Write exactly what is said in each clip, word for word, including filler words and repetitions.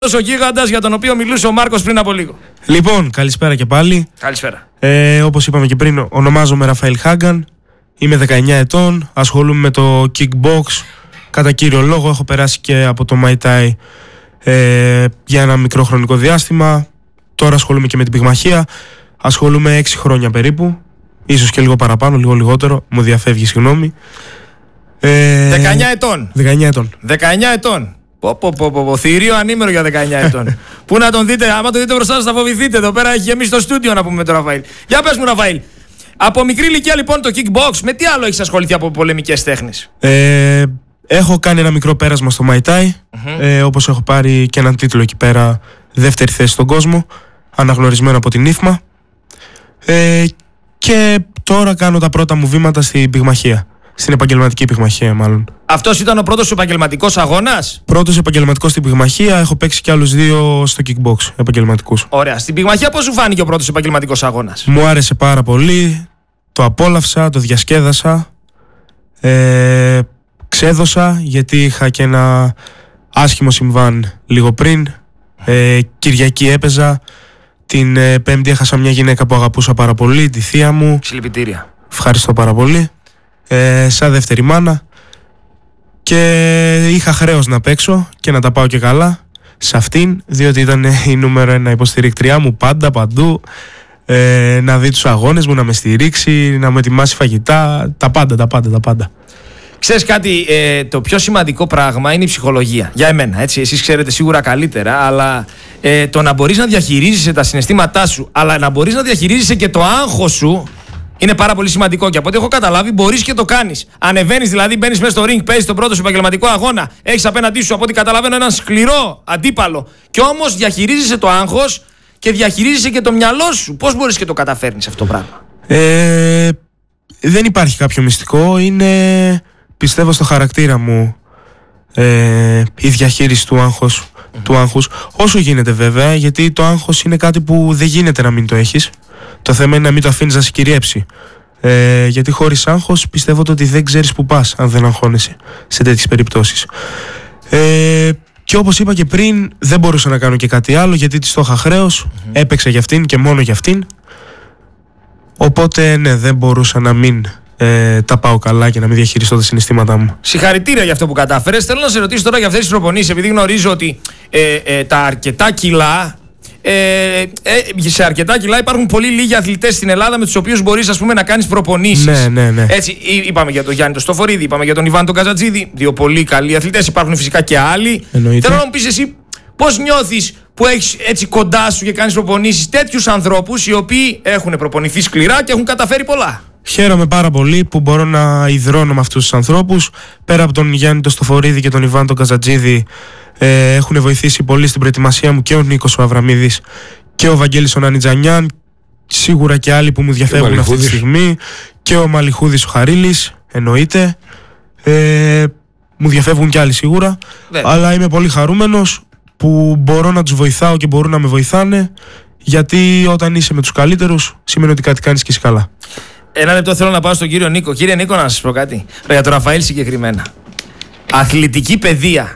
Ο γίγαντας για τον οποίο μιλούσε ο Μάρκος πριν από λίγο. Λοιπόν, καλησπέρα και πάλι. Καλησπέρα. Ε, όπως είπαμε και πριν, ονομάζομαι Ραφαήλ Χάγκαν. Είμαι δεκαεννιά ετών. Ασχολούμαι με το kickbox. Κατά κύριο λόγο, έχω περάσει και από το Muay Thai ε, για ένα μικρό χρονικό διάστημα. Τώρα ασχολούμαι και με την πυγμαχία. Ασχολούμαι έξι χρόνια περίπου. Ίσως και λίγο παραπάνω, λίγο λιγότερο. Μου διαφεύγει, συγγνώμη. Ε, δεκαεννιά ετών. δεκαεννιά ετών. δεκαεννιά ετών. Πω, πω, πω, πω, πω. Θηρίο ανήμερο για δεκαεννιά ετών. Πού να τον δείτε, άμα τον δείτε μπροστά σας θα φοβηθείτε. Εδώ πέρα έχει γεμίσει το στούντιο να πούμε με τον Ραφαήλ. Για πες μου, Ραφαήλ. Από μικρή ηλικία λοιπόν το kickbox, με τι άλλο έχεις ασχοληθεί από πολεμικές τέχνες? Ε, έχω κάνει ένα μικρό πέρασμα στο Muay Thai. Mm-hmm. Ε, όπως έχω πάρει και έναν τίτλο εκεί πέρα, δεύτερη θέση στον κόσμο, αναγνωρισμένο από την ΙΦΜΑ. Ε, και τώρα κάνω τα πρώτα μου βήματα στην πυγμαχία. Στην επαγγελματική πυγμαχία, μάλλον. Αυτός ήταν ο πρώτος επαγγελματικός αγώνας? Πρώτος επαγγελματικός στην πυγμαχία. Έχω παίξει κι άλλους δύο στο kickbox επαγγελματικούς. Ωραία. Στην πυγμαχία πώς σου φάνηκε ο πρώτος επαγγελματικός αγώνας? Μου άρεσε πάρα πολύ. Το απόλαυσα, το διασκέδασα. Ε, ξέδωσα γιατί είχα και ένα άσχημο συμβάν λίγο πριν. Ε, Κυριακή έπαιζα. Την ε, Πέμπτη έχασα μια γυναίκα που αγαπούσα πάρα πολύ, τη θεία μου. Συλληπιτήρια. Ευχαριστώ πάρα πολύ. Ε, σαν δεύτερη μάνα. Και είχα χρέος να παίξω και να τα πάω και καλά σε αυτήν, διότι ήταν η νούμερο ένα υποστηρικτριά μου πάντα, παντού. Ε, να δει τους αγώνες μου, να με στηρίξει, να μου ετοιμάσει φαγητά, τα πάντα, τα πάντα, τα πάντα. Ξέρεις κάτι, ε, το πιο σημαντικό πράγμα είναι η ψυχολογία. Για εμένα, έτσι, εσείς ξέρετε σίγουρα καλύτερα, αλλά ε, το να μπορείς να διαχειρίζεσαι τα συναισθήματά σου, αλλά να μπορείς να διαχειρίζεσαι και το άγχος σου, είναι πάρα πολύ σημαντικό. Και από ό,τι έχω καταλάβει, μπορείς και το κάνεις. Ανεβαίνεις δηλαδή, μπαίνεις μέσα στο ring, παίζεις τον πρώτο σου επαγγελματικό αγώνα, έχεις απέναντί σου, από ό,τι καταλαβαίνω, έναν σκληρό αντίπαλο. Και όμως διαχειρίζεσαι το άγχος και διαχειρίζεσαι και το μυαλό σου. Πώς μπορείς και το καταφέρνεις αυτό το πράγμα? Ε, δεν υπάρχει κάποιο μυστικό. Είναι, πιστεύω, στο χαρακτήρα μου ε, η διαχείριση του άγχους, mm-hmm. του άγχους. Όσο γίνεται βέβαια, γιατί το άγχος είναι κάτι που δεν γίνεται να μην το έχεις. Το θέμα είναι να μην το αφήνεις να σε κυριέψει. Ε, γιατί χωρίς άγχος πιστεύω ότι δεν ξέρεις που πας αν δεν αγχώνεσαι σε τέτοιες περιπτώσεις. Ε, και όπως είπα και πριν, δεν μπορούσα να κάνω και κάτι άλλο γιατί της το είχα χρέος. Mm-hmm. Έπαιξα για αυτήν και μόνο για αυτήν. Οπότε ναι, δεν μπορούσα να μην ε, τα πάω καλά και να μην διαχειριστώ τα συναισθήματά μου. Συγχαρητήρια για αυτό που κατάφερες. Θέλω να σε ρωτήσω τώρα για αυτές τις προπονήσεις, επειδή γνωρίζω ότι ε, ε, τα αρκετά κιλά. Ε, ε, σε αρκετά κιλά υπάρχουν πολύ λίγοι αθλητές στην Ελλάδα με τους οποίους μπορείς, ας πούμε, να κάνεις προπονήσεις. Ναι, ναι, ναι. Έτσι, είπαμε για τον Γιάννη τον Στοφορίδη, είπαμε για τον Ιβάν τον Καζατζίδη. Δύο πολύ καλοί αθλητές. Υπάρχουν φυσικά και άλλοι. Εννοείται. Θέλω να μου πεις εσύ πώς νιώθεις που έχεις έτσι κοντά σου και κάνεις προπονήσεις τέτοιους ανθρώπους οι οποίοι έχουν προπονηθεί σκληρά και έχουν καταφέρει πολλά? Χαίρομαι πάρα πολύ που μπορώ να ιδρώνω με αυτούς τους ανθρώπους. Πέρα από τον Γιάννη τον Στοφορίδη και τον Ιβάν τον Καζατζίδη, ε, έχουν βοηθήσει πολύ στην προετοιμασία μου και ο Νίκος ο Αβραμίδης και ο Βαγγέλης ο Νανιτζανιάν. Σίγουρα και άλλοι που μου διαφεύγουν αυτή τη στιγμή. Και ο Μαλιχούδης ο Χαρίλης, εννοείται. Ε, μου διαφεύγουν και άλλοι σίγουρα. Ναι. Αλλά είμαι πολύ χαρούμενος που μπορώ να τους βοηθάω και μπορούν να με βοηθάνε. Γιατί όταν είσαι με τους καλύτερους, σημαίνει ότι κάτι κάνεις και είσαι καλά. Ένα λεπτό θέλω να πάω στον κύριο Νίκο. Κύριε Νίκο, να σας πω κάτι. Για τον Ραφαήλ συγκεκριμένα. Αθλητική παιδεία.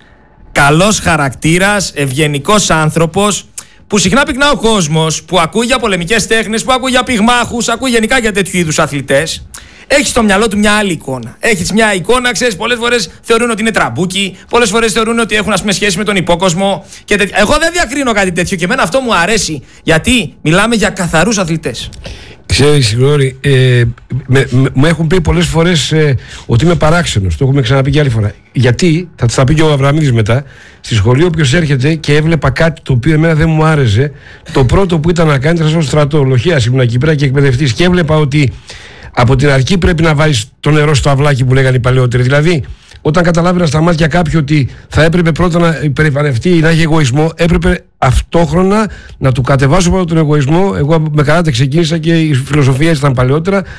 Καλός χαρακτήρας, ευγενικός άνθρωπος, που συχνά πυκνά ο κόσμος που ακούει για πολεμικές τέχνες, που ακούει για πυγμάχους, ακούει γενικά για τέτοιου είδους αθλητές, έχει στο μυαλό του μια άλλη εικόνα. Έχει μια εικόνα, ξέρεις, πολλές φορές θεωρούν ότι είναι τραμπούκι, πολλές φορές θεωρούν ότι έχουν, ας πούμε, σχέση με τον υπόκοσμο και τέτοια. Εγώ δεν διακρίνω κάτι τέτοιο και εμένα αυτό μου αρέσει, γιατί μιλάμε για καθαρούς αθλητές. Ξέρεις, Γρηγόρη, ε, μου έχουν πει πολλές φορές ε, ότι είμαι παράξενος. Το έχουμε ξαναπεί και άλλη φορά. Γιατί, θα τα πει και ο Αβραμίδης μετά, στη σχολείο όποιος έρχεται και έβλεπα κάτι το οποίο εμένα δεν μου άρεσε, το πρώτο που ήταν να κάνει ήταν στο στρατό. Λοχέας ήμουν εκεί πέρα και εκπαιδευτής. Και έβλεπα ότι από την αρχή πρέπει να βάλεις το νερό στο αυλάκι που λέγανε οι παλαιότεροι. Δηλαδή, όταν καταλάβαινα στα μάτια κάποιου ότι θα έπρεπε πρώτα να υπερηφανευτεί ή να έχει εγωισμό, έπρεπε αυτόχρονα να του κατεβάσω από τον εγωισμό. Εγώ με καράτε ξεκίνησα και η φιλοσοφία ήταν παλαιότερα.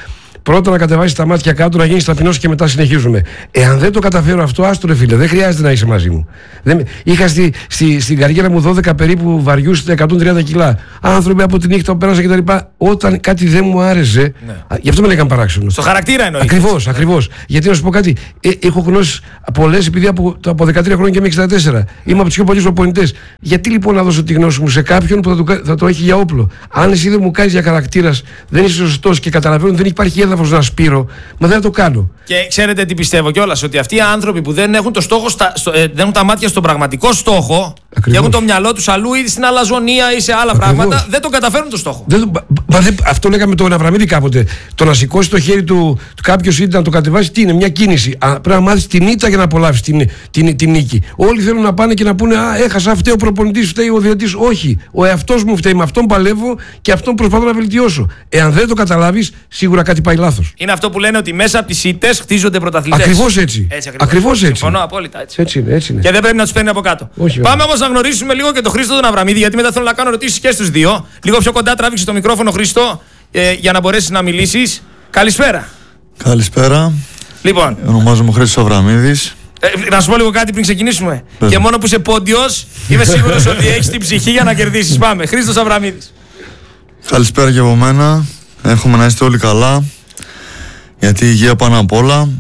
πρώτα να κατεβάσει τα μάτια κάτω, να γίνει ταπεινός και μετά συνεχίζουμε. Εάν δεν το καταφέρω αυτό, άστο ρε φίλε, δεν χρειάζεται να είσαι μαζί μου. Δεν... Είχα στη, στη, στην καριέρα μου δώδεκα περίπου βαριούς, εκατόν τριάντα κιλά. Άνθρωποι από τη νύχτα που πέρασα κτλ. Όταν κάτι δεν μου άρεσε, ναι. Γι' αυτό με λέγαν παράξενο. Στο χαρακτήρα εννοείται. Ακριβώς, ναι. ακριβώς. Γιατί να σου πω κάτι, ε, έχω γνώσει πολλές επειδή από, από δεκατρία χρόνια και είμαι εξήντα τέσσερα. Είμαι από τους πιο πολλούς προπονητές. Γιατί λοιπόν να δώσω τη γνώση μου σε κάποιον που θα το, θα το έχει για όπλο? Αν εσύ δεν μου κάνεις για χαρακτήρας, δεν είσαι σωστός και καταλαβαίνω ότι δεν υπάρχει έδαφος να σπείρω, μα δεν θα το κάνω. Και ξέρετε τι πιστεύω κιόλας, ότι αυτοί οι άνθρωποι που δεν έχουν, το στόχο στα, στο, ε, δεν έχουν τα μάτια στον πραγματικό στόχο. Ακριβώς. Και έχουν το μυαλό τους αλλού ή στην αλαζονία ή σε άλλα Ακριβώς. πράγματα, δεν τον καταφέρουν το στόχο. Δεν, μα, δεν, αυτό λέγαμε τον Αβραμίδη κάποτε. Το να σηκώσει το χέρι του, του κάποιο ή να το κατεβάσει, τι είναι, μια κίνηση. Α, πρέπει να μάθει την ήττα για να απολαύσει την, την, την νίκη. Όλοι θέλουν να πάνε και να πούνε Α, έχασα, φταίει ο προπονητής, φταίει ο διαιτητής. Όχι. Ο εαυτός μου φταίει, με αυτόν παλεύω και αυτόν προσπαθώ να βελτιώσω. Εάν δεν το καταλάβεις, σίγουρα κάτι πάει λάθος. Είναι αυτό που λένε ότι μέσα από τις ήττες χτίζονται πρωταθλητές. Ακριβώς έτσι. έτσι ακριβώς έτσι. Συμφωνώ απόλυτα έτσι. Έτσι είναι, έτσι είναι. Και δεν πρέπει να τους παίρνει από κάτω. Όχι, Πάμε όμως να γνωρίσουμε λίγο και τον Χρήστο τον Αβραμίδη, γιατί μετά θέλω να κάνω ερωτήσεις και στους δύο. Λίγο πιο κοντά τράβηξε το μικρόφωνο, Χρήστο, ε, για να μπορέσεις να μιλήσεις. Καλησπέρα. Καλησπέρα. Λοιπόν. Ονομάζομαι Χρήστος Αβραμίδης. Ε, να σου πω λίγο κάτι πριν ξεκινήσουμε. Πες. Και μόνο που είσαι πόντιος, είμαι σίγουρος ότι έχεις την ψυχή για να κερδίσεις. Πάμε. Χρήστος Αβραμίδης. Καλησπέρα και από μένα. Εύχομαι να είστε όλοι καλά. Γιατί η υγεία πάνω απ' όλα.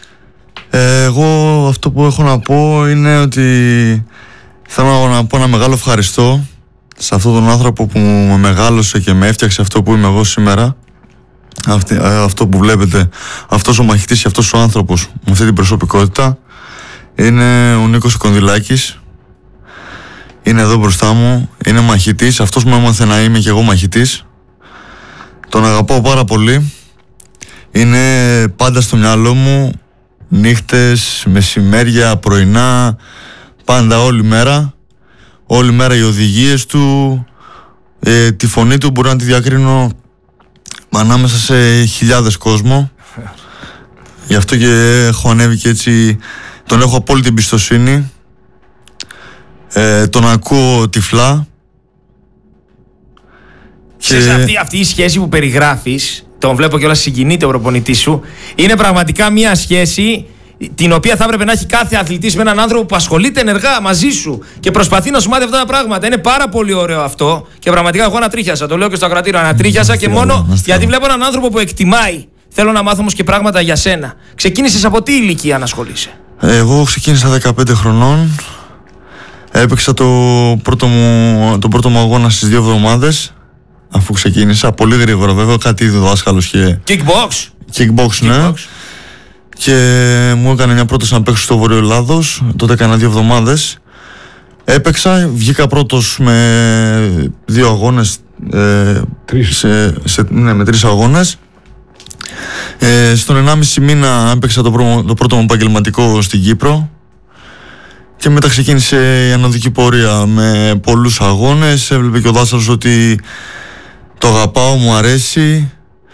Ε, εγώ αυτό που έχω να πω είναι ότι θέλω να πω ένα μεγάλο ευχαριστώ σε αυτόν τον άνθρωπο που με μεγάλωσε και με έφτιαξε αυτό που είμαι εγώ σήμερα. Αυτή, αυτό που βλέπετε, αυτός ο μαχητής και αυτός ο άνθρωπος με αυτή την προσωπικότητα είναι ο Νίκος Κονδυλάκης. Είναι εδώ μπροστά μου, είναι μαχητής, αυτός μου έμαθε να είμαι και εγώ μαχητής. Τον αγαπάω πάρα πολύ. Είναι πάντα στο μυαλό μου, νύχτες, μεσημέρια, πρωινά, πάντα όλη μέρα. Όλη μέρα οι οδηγίες του, ε, τη φωνή του μπορώ να τη διακρίνω ανάμεσα σε χιλιάδες κόσμο. Γι' αυτό και έχω ανέβει και έτσι, τον έχω απόλυτη εμπιστοσύνη. Ε, τον ακούω τυφλά. Και... Αυτή, αυτή η σχέση που περιγράφεις, τον βλέπω κιόλας συγκινείται ο προπονητής σου, είναι πραγματικά μια σχέση την οποία θα έπρεπε να έχει κάθε αθλητής με έναν άνθρωπο που ασχολείται ενεργά μαζί σου και προσπαθεί να σου μάθει αυτά τα πράγματα. Είναι πάρα πολύ ωραίο αυτό και πραγματικά εγώ ανατρίχιασα. Το λέω και στο ακροατήριο, ανατρίχιασα και μόνο γιατί βλέπω έναν άνθρωπο που εκτιμάει. Θέλω να μάθω όμως και πράγματα για σένα. Ξεκίνησες από τι ηλικία να ασχολείσαι? Εγώ ξεκίνησα δεκαπέντε χρονών. Έπαιξα το πρώτο μου, το πρώτο μου αγώνα στις δύο εβδομάδες. Αφού ξεκίνησα, πολύ γρήγορα βέβαια, κάτι είδε δάσκαλος και... Kickbox. Kickbox, ναι. Kickbox. Και μου έκανε μια πρόταση να παίξω στο Βορείο Ελλάδος. Τότε έκανα δύο εβδομάδες. Έπαιξα, βγήκα πρώτος με δύο αγώνες. Ε, σε, σε, ναι, με τρεις αγώνες. Ε, στον ενάμιση μήνα έπαιξα το, πρω, το πρώτο μου επαγγελματικό στην Κύπρο. Και μετά ξεκίνησε η ανωδική πορεία με πολλούς αγώνες. Έβλεπε και ο δάσκαλος ότι το αγαπάω, μου αρέσει.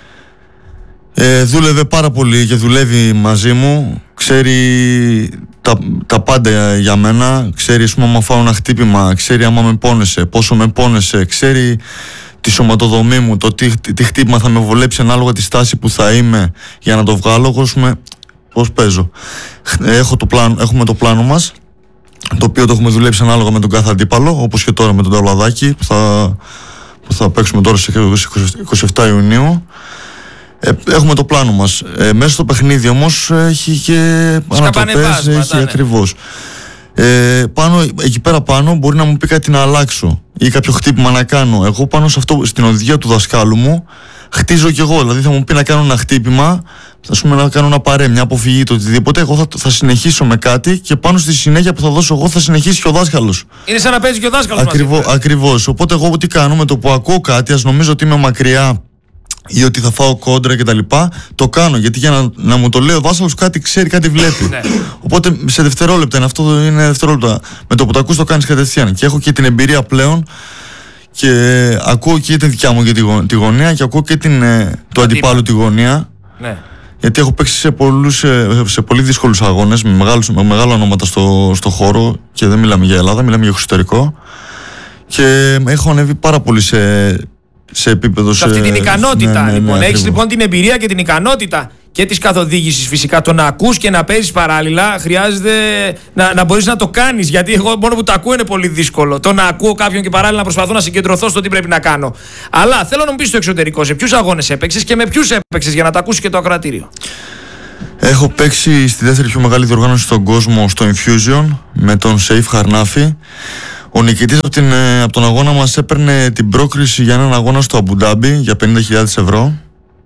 Ε, δούλευε πάρα πολύ και δουλεύει μαζί μου. Ξέρει τα, τα πάντα για μένα. Ξέρει, ας πούμε, άμα φάω ένα χτύπημα. Ξέρει άμα με πόνεσε, πόσο με πόνεσε. Ξέρει τη σωματοδομή μου, το τι, τι χτύπημα θα με βολέψει ανάλογα τη στάση που θα είμαι για να το βγάλω. Εγώ, ας πούμε, πώς παίζω. Έχω το πλάνο, έχουμε το πλάνο μας, το οποίο το έχουμε δουλέψει ανάλογα με τον κάθε αντίπαλο, όπως και τώρα με τον Ταυλαδάκη που θα, που θα παίξουμε τώρα στις είκοσι επτά Ιουνίου. Ε, έχουμε το πλάνο μας. Ε, μέσα στο παιχνίδι όμως έχει και ανατροπές, έχει ναι. ακριβώς. Ε, πάνω, εκεί πέρα πάνω μπορεί να μου πει κάτι να αλλάξω ή κάποιο χτύπημα να κάνω. Εγώ πάνω σε αυτό, στην οδηγία του δασκάλου μου, χτίζω κι εγώ. Δηλαδή θα μου πει να κάνω ένα χτύπημα, ας πούμε να κάνω ένα παρέ, μια αποφυγή, το οτιδήποτε. Εγώ θα, θα συνεχίσω με κάτι και πάνω στη συνέχεια που θα δώσω εγώ θα συνεχίσει και ο δάσκαλος. Είναι σαν να παίζει και ο δάσκαλος. Ακριβώς, μαζί, ακριβώς. Οπότε εγώ τι κάνω, με το που ακούω κάτι, ας νομίζω ότι είμαι μακριά ή ότι θα φάω κόντρα κτλ. Το κάνω γιατί για να, να μου το λέει ο δάσκαλος κάτι ξέρει, κάτι βλέπει. Οπότε σε δευτερόλεπτα είναι αυτό, είναι δευτερόλεπτα. Με το που το ακούς το κάνεις κατευθείαν. Και έχω και την εμπειρία πλέον και ακούω και την δικιά μου και τη, τη γωνία και ακούω και την, του αντιπάλου τη γωνία. Ναι. Γιατί έχω παίξει σε, πολλούς, σε, σε πολύ δύσκολους αγώνες με, μεγάλους, με μεγάλα ονόματα στο, στο χώρο και δεν μιλάμε για Ελλάδα, μιλάμε για εξωτερικό. Και έχω ανέβει πάρα πολύ σε. σε επίπεδο. Σε αυτή την ικανότητα. Ναι, ναι, λοιπόν. ναι, Έχεις λοιπόν την εμπειρία και την ικανότητα και της καθοδήγησης φυσικά. Το να ακούς και να παίζεις παράλληλα χρειάζεται να, να μπορείς να το κάνεις. Γιατί εγώ μόνο που το ακούω είναι πολύ δύσκολο. Το να ακούω κάποιον και παράλληλα να προσπαθώ να συγκεντρωθώ στο τι πρέπει να κάνω. Αλλά θέλω να μου πεις στο εξωτερικό, σε ποιους αγώνες έπαιξες και με ποιους έπαιξες για να το ακούσει και το ακροατήριο. Έχω παίξει στη δεύτερη πιο μεγάλη διοργάνωση στον κόσμο, στο Infusion, με τον Σεϊφ Χαρνάφη. Ο νικητής από, την, από τον αγώνα μας έπαιρνε την πρόκριση για έναν αγώνα στο Αμπουντάμπι για πενήντα χιλιάδες ευρώ.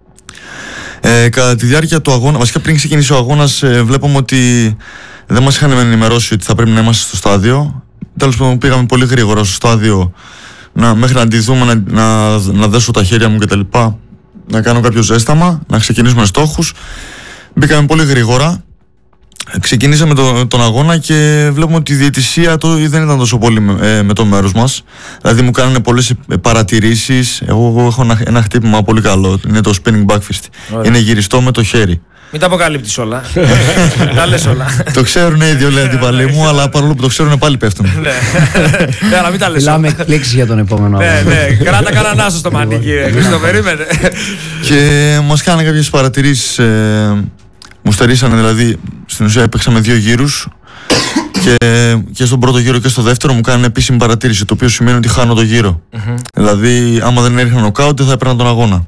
Ε, κατά τη διάρκεια του αγώνα, βασικά πριν ξεκινήσει ο αγώνας, ε, βλέπουμε ότι δεν μας είχαν ενημερώσει ότι θα πρέπει να είμαστε στο στάδιο. Τέλος πάντων, πήγαμε πολύ γρήγορα στο στάδιο να, μέχρι να αντιδούμε, να, να, να δέσω τα χέρια μου κτλ. Να κάνω κάποιο ζέσταμα, να ξεκινήσουμε στόχους. Μπήκαμε πολύ γρήγορα. Ξεκινήσαμε το, τον αγώνα και βλέπουμε ότι η διαιτησία το, δεν ήταν τόσο πολύ με, ε, με το μέρος μας. Δηλαδή μου κάνανε πολλές παρατηρήσεις. Εγώ, εγώ έχω ένα, ένα χτύπημα πολύ καλό. Είναι το spinning back fist. Ωραία. Είναι γυριστό με το χέρι. Μην τα αποκαλύπτεις όλα. Τα λες όλα. Το ξέρουν οι δύο, λέει, αντιπαλοί μου, αλλά παρόλο που το ξέρουν πάλι πέφτουν. Ναι, αλλά μην τα λες. Μιλάμε εκπλήξεις για τον επόμενο αγώνα. Ναι, ναι, κράτα κανέναν άσο στο μανίκι. Χριστό, περίμενε. Και μας κάνανε κάποιες παρατηρήσεις. Μου στερήσανε, δηλαδή, στην ουσία έπαιξαμε δύο γύρους και, και στον πρώτο γύρο και στο δεύτερο μου κάνανε επίσημη παρατήρηση, το οποίο σημαίνει ότι χάνω το γύρο. Mm-hmm. Δηλαδή, άμα δεν έριχνα νοκάουτ, δεν θα έπαιρνα τον αγώνα.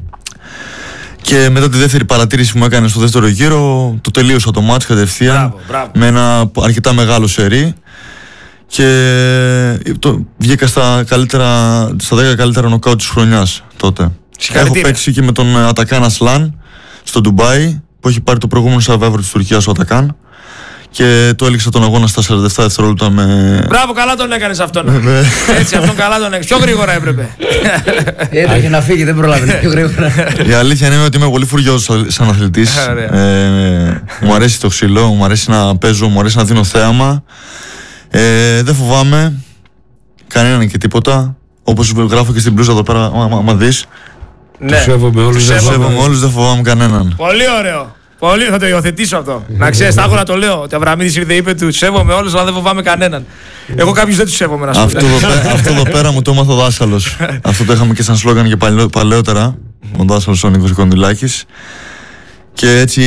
Και μετά τη δεύτερη παρατήρηση που μου έκανε στο δεύτερο γύρο, το τελείωσα το μάτς κατευθείαν. Μπράβο, μπράβο. Με ένα αρκετά μεγάλο σερί. Και το, βγήκα στα, καλύτερα, στα δέκα καλύτερα νοκάουτ της χρονιάς τότε. Έχω παίξει και με τον Ατακάν Ασλάν στο Ντουμπάι, που έχει πάρει το προηγούμενο Survivor της Τουρκίας ο Ατακάν, και το έληξα τον αγώνα στα σαράντα επτά δευτερόλεπτα με... Μπράβο, καλά τον έκανες αυτόν. Έτσι, αυτόν καλά τον έκανες. Πιο γρήγορα έπρεπε. Έτρεχε να φύγει, δεν προλάβαινε πιο γρήγορα. Η αλήθεια είναι ότι είμαι πολύ φουριόζος σαν αθλητής. ε, Μου αρέσει το ξύλο, μου αρέσει να παίζω, μου αρέσει να δίνω θέαμα. ε, Δεν φοβάμαι κανέναν και τίποτα. Όπως γράφω και στην μπλούζα εδώ πέρα, άμα δεις. Ναι. Τους σέβομαι όλους, δεν φοβάμαι. όλους, δεν φοβάμαι κανέναν. Πολύ ωραίο. Πολύ, θα το υιοθετήσω αυτό. Να ξέρεις, θα έχω να το λέω. Ότι ο Αβραμίδης ήρθε, είπε του σέβομαι όλους, αλλά δεν φοβάμαι κανέναν. Εγώ κάποιους δεν τους σέβομαι, να σου αυτό, εδώ πέρα, αυτό εδώ πέρα μου το έμαθε ο δάσκαλος. Αυτό το είχαμε και σαν σλόγγαν και παλαιό, παλαιότερα. Ο δάσκαλος ο Νίκος Κονδυλάκης. Και έτσι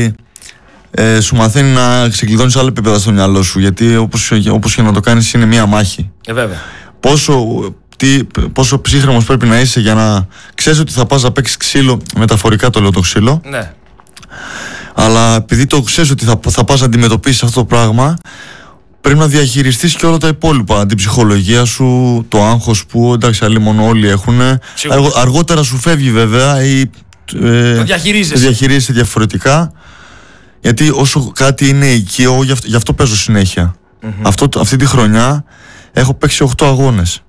ε, σου μαθαίνει να ξεκλειδώνεις άλλα επίπεδα στο μυαλό σου. Γιατί όπως, όπως και να το κάνεις είναι μία μάχη. Ε, βέβαια. Πόσο. Τι, πόσο ψύχρεμος πρέπει να είσαι για να ξέρεις ότι θα πας να παίξεις ξύλο, μεταφορικά το λέω το ξύλο, ναι. Αλλά επειδή το ξέρεις ότι θα, θα πας να αντιμετωπίσεις αυτό το πράγμα, πρέπει να διαχειριστείς και όλα τα υπόλοιπα, την ψυχολογία σου, το άγχος που εντάξει άλλοι μόνο όλοι έχουν. Αργο, αργότερα σου φεύγει βέβαια ή ε, το διαχειρίζεσαι. διαχειρίζεσαι διαφορετικά, γιατί όσο κάτι είναι οικείο, γι' αυτό, γι' αυτό παίζω συνέχεια. Mm-hmm. Αυτό, αυτή τη χρονιά έχω παίξει οκτώ αγώνες.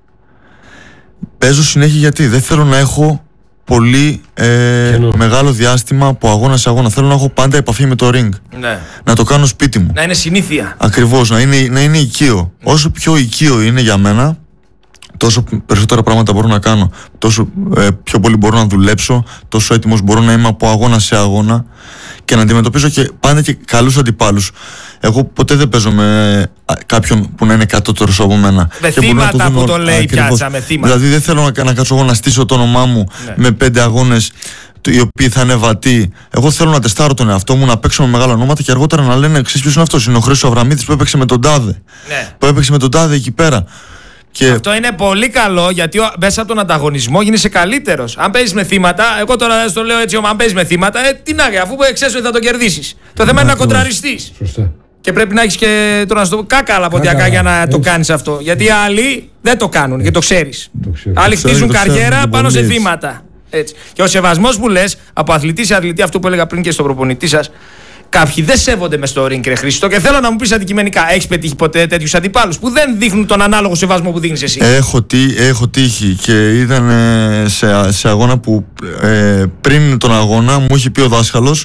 Παίζω συνέχεια γιατί δεν θέλω να έχω πολύ ε, μεγάλο διάστημα από αγώνα σε αγώνα. Θέλω να έχω πάντα επαφή με το ring. Ναι. Να το κάνω σπίτι μου. Να είναι συνήθεια. Ακριβώς, να είναι, να είναι οικείο. Mm. Όσο πιο οικείο είναι για μένα, τόσο περισσότερα πράγματα μπορώ να κάνω. Τόσο ε, πιο πολύ μπορώ να δουλέψω, τόσο έτοιμος μπορώ να είμαι από αγώνα σε αγώνα και να αντιμετωπίζω και πάντα και καλούς αντιπάλους. Εγώ ποτέ δεν παίζω με κάποιον που να είναι κατώτερος από μένα. Με θύματα το που το λέει πιάτσα, με θύματα. Δηλαδή δεν θέλω να, να κάτσω εγώ να στήσω το όνομά μου ναι. με πέντε αγώνες οι οποίοι θα είναι βατοί. Εγώ θέλω να τεστάρω τον εαυτό μου, να παίξω με μεγάλα ονόματα και αργότερα να λένε ξέρεις ποιος είναι αυτός. Είναι ο Χρήστος Αβραμίδης που έπαιξε με τον Τάδε. Ναι. Που έπαιξε με τον Τάδε εκεί πέρα. Και... Αυτό είναι πολύ καλό γιατί μέσα από τον ανταγωνισμό γίνεσαι καλύτερος. Αν παίζεις με θύματα, εγώ τώρα στο λέω έτσι, αν παίζεις με θύματα, ε, τι να κάνει, αφού ξέρεις ότι θα τον κερδίσεις. Το θέμα είναι να κοντραριστείς. Σωστά. Και πρέπει να έχεις και τώρα να το κάκα άλλα ποντιακά για να έτσι. Το κάνεις αυτό. Γιατί οι άλλοι δεν το κάνουν και το ξέρεις. Άλλοι χτίζουν καριέρα πάνω σε θύματα. Έτσι. Και ο σεβασμός που λες από αθλητή σε αθλητή, αυτό που έλεγα πριν και στον προπονητή σας, κάποιοι δεν σέβονται μες στο ring, ρε Χριστό, και θέλω να μου πεις αντικειμενικά, έχεις πετύχει ποτέ τέτοιους αντιπάλους που δεν δείχνουν τον ανάλογο σεβασμό που δείχνεις εσύ? Έχω, τι, έχω τύχει και ήταν ε, σε, σε αγώνα που ε, πριν τον αγώνα μου είχε πει ο δάσκαλος,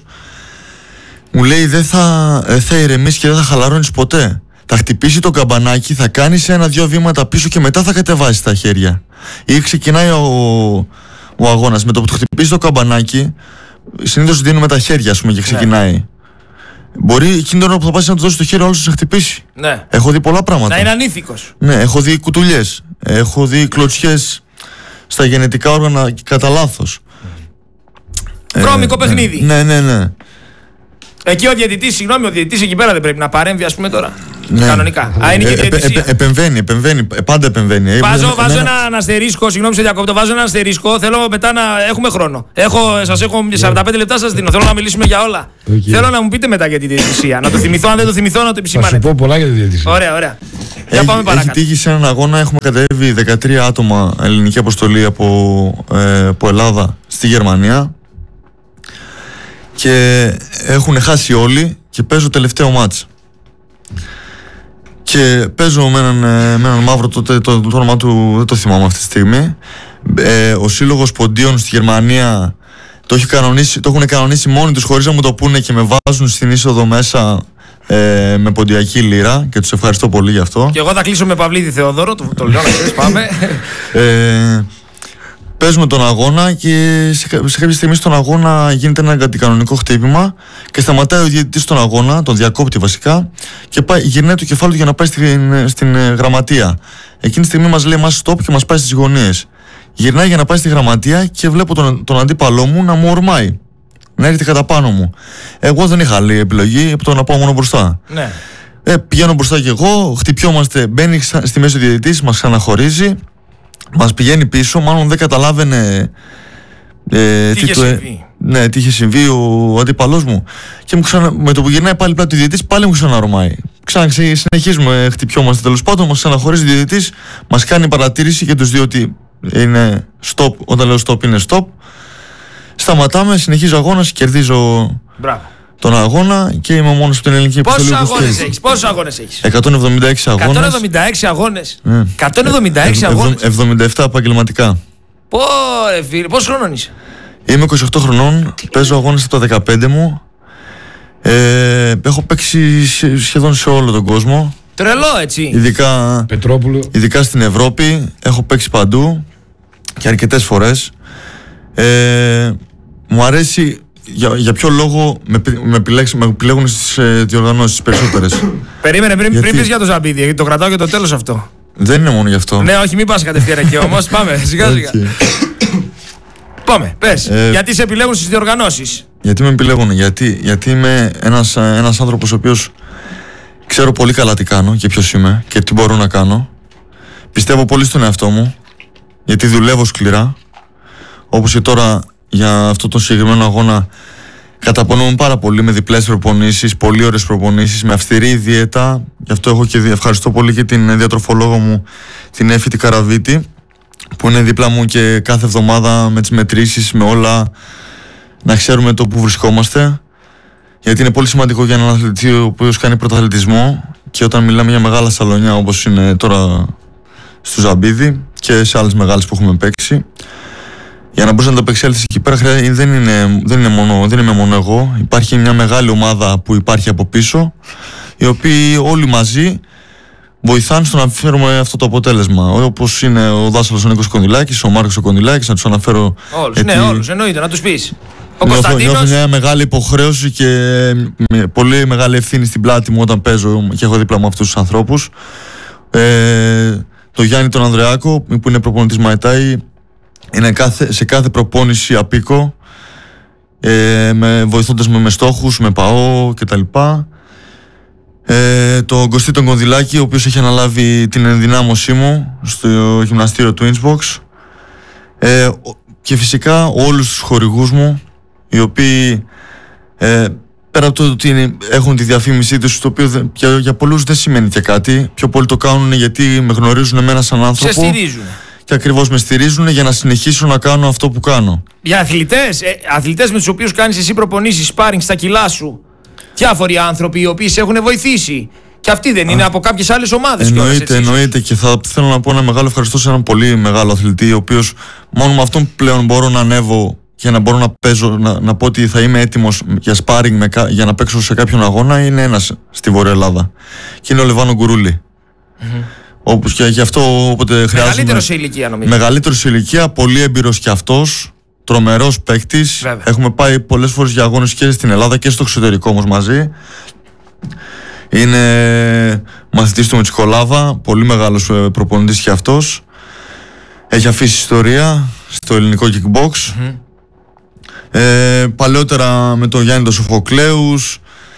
μου λέει δεν θα, ε, θα ηρεμήσεις και δεν θα χαλαρώνεις ποτέ. Θα χτυπήσει το καμπανάκι, θα κάνεις ένα-δυο βήματα πίσω και μετά θα κατεβάσεις τα χέρια. Ή ξεκινάει ο, ο αγώνας, με το που το χτυπήσει το καμπανάκι, συνήθως δίνουμε τα χέρια, ας πούμε, και ξεκινάει. Ναι. Μπορεί εκείνη την ώρα που θα πας να του δώσει το χέρι, όλος να σε χτυπήσει. Ναι. Έχω δει πολλά πράγματα. Να είναι ανήθικος. Ναι, έχω δει κουτουλιές. Έχω δει κλωτσιές στα γενετικά όργανα κατά λάθος. Βρώμικο Ε, παιχνίδι. Ναι, ναι, ναι. Εκεί ο διαιτητής, συγγνώμη, ο διαιτητής εκεί πέρα δεν πρέπει να παρέμβει, ας πούμε τώρα. Ναι. Κανονικά. Α, είναι και η Ε, επε- διαιτησία. επε- επεμβαίνει, επεμβαίνει, ε, πάντα επεμβαίνει. Ε, Βάζω, εμένα- βάζω ένα αστερίσκο, συγγνώμη σε διακόπτω, βάζω ένα αστερίσκο. Θέλω μετά να έχουμε χρόνο. Έχω, σας έχω σαράντα πέντε λεπτά, σας δίνω. Θέλω να μιλήσουμε για όλα. Okay. Θέλω να μου πείτε μετά για τη διαιτησία. Να το θυμηθώ, αν δεν το θυμηθώ, να το Θα σου επισημάνετε. πω πολλά για τη διαιτησία. Ωραία, ωραία. Για Έχει, πάμε έχει παρακάτω. τύχει σε έναν αγώνα, έχουμε κατέβει δεκατρία άτομα ελληνική αποστολή από, ε, από Ελλάδα στη Γερμανία και έχουν χάσει όλοι και παίζω τελευταίο μάτς. Και παίζω με έναν, ε, με έναν μαύρο, τότε το, το, το όνομα του δεν το θυμάμαι αυτή τη στιγμή. Ε, ο σύλλογος ποντίων στη Γερμανία το, έχει κανονίσει, το έχουν κανονίσει μόνοι τους χωρίς να μου το πούνε και με βάζουν στην είσοδο μέσα ε, με ποντιακή λίρα και τους ευχαριστώ πολύ γι' αυτό. Και εγώ θα κλείσω με Παυλίδη Θεόδωρο, το, το λέω να ξέρεις, πάμε. Ε, παίζουμε τον αγώνα και σε, κα- σε κάποια στιγμή στον αγώνα γίνεται ένα αντικανονικό χτύπημα και σταματάει ο διαιτητής στον αγώνα, τον διακόπτει βασικά και πάει, γυρνάει το κεφάλι του για να πάει στην, στην ε, γραμματεία. Εκείνη τη στιγμή μας λέει μας stop και μας πάει στις γωνίες. Γυρνάει για να πάει στη γραμματεία και βλέπω τον, τον αντίπαλό μου να μου ορμάει. Να έρχεται κατά πάνω μου. Εγώ δεν είχα άλλη επιλογή από το να πάω μόνο μπροστά. Ναι. Ε, πηγαίνω μπροστά κι εγώ, χτυπιόμαστε, μπαίνει ξα- στη μέση ο διαιτητής, μας ξαναχωρίζει, μας πηγαίνει πίσω, μάλλον δεν καταλάβαινε ε, Τι είχε του, ε, συμβεί. ναι, τι είχε συμβεί ο, ο αντίπαλός μου. Και μου ξανα, με το που γυρνάει πάλι πλάτη ο διαιτητής, πάλι μου ξαναρομάει. Ξανα, ξε- συνεχίζουμε, χτυπιόμαστε τέλος πάντων, μας ξαναχωρίζει ο διαιτητής, μας κάνει παρατήρηση και τους δύο ότι είναι stop, όταν λέω stop είναι stop. Σταματάμε, συνεχίζω αγώνας, κερδίζω Μπράβο. τον αγώνα και είμαι μόνος από την ελληνική Πόσους αποστολή. που αγώνες στέλνει. έχεις, πόσους αγώνες έχεις. εκατόν εβδομήντα έξι αγώνες. εκατόν εβδομήντα έξι αγώνες. Ναι. εκατόν εβδομήντα έξι Ευ- αγώνες. εβδομήντα επτά επαγγελματικά. Πω, ρε φίλε, πόσο χρόνο είσαι. Είμαι είκοσι οκτώ χρονών, παίζω αγώνες από τα δεκαπέντε μου. Ε, έχω παίξει σε- σχεδόν σε όλο τον κόσμο. Τρελό, έτσι. Ειδικά, Πετρόπουλο. ειδικά στην Ευρώπη. Έχω παίξει παντού και αρκετές φορές. Ε, μου αρέσει για, για ποιο λόγο με, επι- με, επιλέξ- με επιλέγουν στις ε, διοργανώσεις περισσότερες. Περίμενε, πριν, Γιατί? πριν πεις για το Ζαμπίδι, γιατί το κρατάω για το τέλος αυτό. Δεν είναι μόνο γι' αυτό. Ναι, όχι, μην πας κατευθείαν εκεί όμως. Πάμε, σιγά σιγά. Όχι. Πάμε, πες. Ε, Γιατί σε επιλέγουν στις διοργανώσεις. Γιατί με επιλέγουν, γιατί, γιατί είμαι ένας, ε, ένας άνθρωπος ο οποίος ξέρω πολύ καλά τι κάνω και ποιος είμαι και τι μπορώ να κάνω. Πιστεύω πολύ στον εαυτό μου, γιατί δουλεύω σκληρά. Όπως και τώρα για αυτό το συγκεκριμένο αγώνα καταπονούμε πάρα πολύ με διπλές προπονήσεις, πολύ ώρες προπονήσεις, με αυστηρή δίαιτα. Γι' αυτό έχω και δι- ευχαριστώ πολύ και την διατροφολόγο μου, την Έφη τη Καραβίτη, που είναι δίπλα μου και κάθε εβδομάδα με τις μετρήσεις, με όλα, να ξέρουμε το που βρισκόμαστε. Γιατί είναι πολύ σημαντικό για έναν αθλητή ο οποίος κάνει πρωταθλητισμό και όταν μιλάμε για μεγάλα σαλονιά όπως είναι τώρα στο Ζαμπίδι και σε άλλες μεγάλες που έχουμε παίξει, για να μπορείς να το απεξέλθεις εκεί πέρα χρειάζεται- δεν, είναι, δεν, είναι μόνο, δεν είμαι μόνο εγώ. Υπάρχει μια μεγάλη ομάδα που υπάρχει από πίσω, οι οποίοι όλοι μαζί βοηθάνε στο να φέρουμε αυτό το αποτέλεσμα. Όπως είναι ο Δάσαλος ο Νίκος Κονδυλάκης, ο Μάρκος ο Κονδυλάκης, να τους αναφέρω. Όλους, γιατί ναι, όλους, εννοείται, να τους πεις. Ο νιώθω- Κωνσταντίνος. Νιώθω μια μεγάλη υποχρέωση και με πολύ μεγάλη ευθύνη στην πλάτη μου όταν παίζω και έχω δίπλα μου αυτούς τους ανθρώπους. Ε, το Γιάννη τον Ανδρεάκο που είναι προπονητής Μαϊτάι, είναι κάθε, σε κάθε προπόνηση απίκο, ε, με, βοηθώντας με με στόχους, με παό κτλ. Ε, τον Κωστή τον Κονδυλάκη, ο οποίος έχει αναλάβει την ενδυνάμωσή μου στο γυμναστήριο του Innsbruck. Ε, ο- και φυσικά όλους τους χορηγούς μου, οι οποίοι ε, πέρα από το ότι είναι- έχουν τη διαφήμισή τους, το οποίο δεν- για, για πολλούς δεν σημαίνει και κάτι, πιο πολύ το κάνουν γιατί με γνωρίζουν εμένα σαν Σε άνθρωπο στηρίζουν. και ακριβώς με στηρίζουν για να συνεχίσω να κάνω αυτό που κάνω. Για αθλητές, ε, αθλητές με τους οποίους κάνεις εσύ προπονήσεις, sparring στα κιλά σου. Διάφοροι άνθρωποι οι οποίοι σε έχουν βοηθήσει. Και αυτοί δεν είναι από κάποιες άλλες ομάδες κιόλας, Εννοείται, έτσι. εννοείται και θα θέλω να πω ένα μεγάλο ευχαριστώ σε έναν πολύ μεγάλο αθλητή, ο οποίος μόνο με αυτόν πλέον μπορώ να ανέβω και να μπορώ να παίζω, να, να πω ότι θα είμαι έτοιμος για sparring με, κα- για να παίξω σε κάποιον αγώνα. Είναι ένας στη Βόρεια Ελλάδα και είναι ο Λεβάνο Γκουρούλη. Mm-hmm. Όπως και γι' αυτό όποτε χρειάζομαι. Μεγαλύτερο σε ηλικία νομίζω. Μεγαλύτερος σε ηλικία, πολύ έμπειρος κι αυτός, τρομερός παίκτης. Βέβαια. Έχουμε πάει πολλές φορές για αγώνες και στην Ελλάδα και στο εξωτερικό όμως μαζί. Είναι μαθητής του Μετσικολάβα, πολύ μεγάλος ε, προπονητής κι αυτός. έχει αφήσει ιστορία στο ελληνικό kickbox. Mm-hmm. Ε, παλαιότερα με τον Γιάννη τον Σοφοκλέους.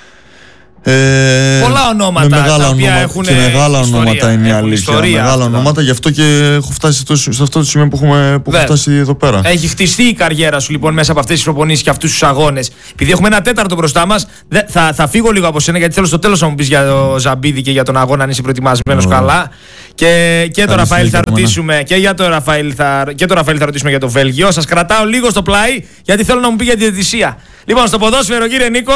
Ε, πολλά ονόματα με μεγάλα τα οποία ονόματα, έχουν και μεγάλα ιστορία, ονόματα είναι η αλήθεια. Ιστορία, μεγάλα αυτό. ονόματα, γι' αυτό και έχω φτάσει σε αυτό το σημείο που, έχουμε, που έχω φτάσει εδώ πέρα. Έχει χτιστεί η καριέρα σου λοιπόν μέσα από αυτές τις προπονήσεις και αυτούς τους αγώνες. Επειδή έχουμε ένα τέταρτο μπροστά μας, θα, θα φύγω λίγο από σένα γιατί θέλω στο τέλος να μου πεις για το Ζαμπίδη και για τον αγώνα αν είσαι προετοιμασμένος oh. καλά. Και, και το Ραφαήλ θα ρωτήσουμε και για το Ραφαήλ θα, και το Ραφαήλ θα ρωτήσουμε για το Βέλγιο. Σας κρατάω λίγο στο πλάι γιατί θέλω να μου πει για τη διαιτησία. Λοιπόν, στο ποδόσφαιρο, κύριε Νίκο.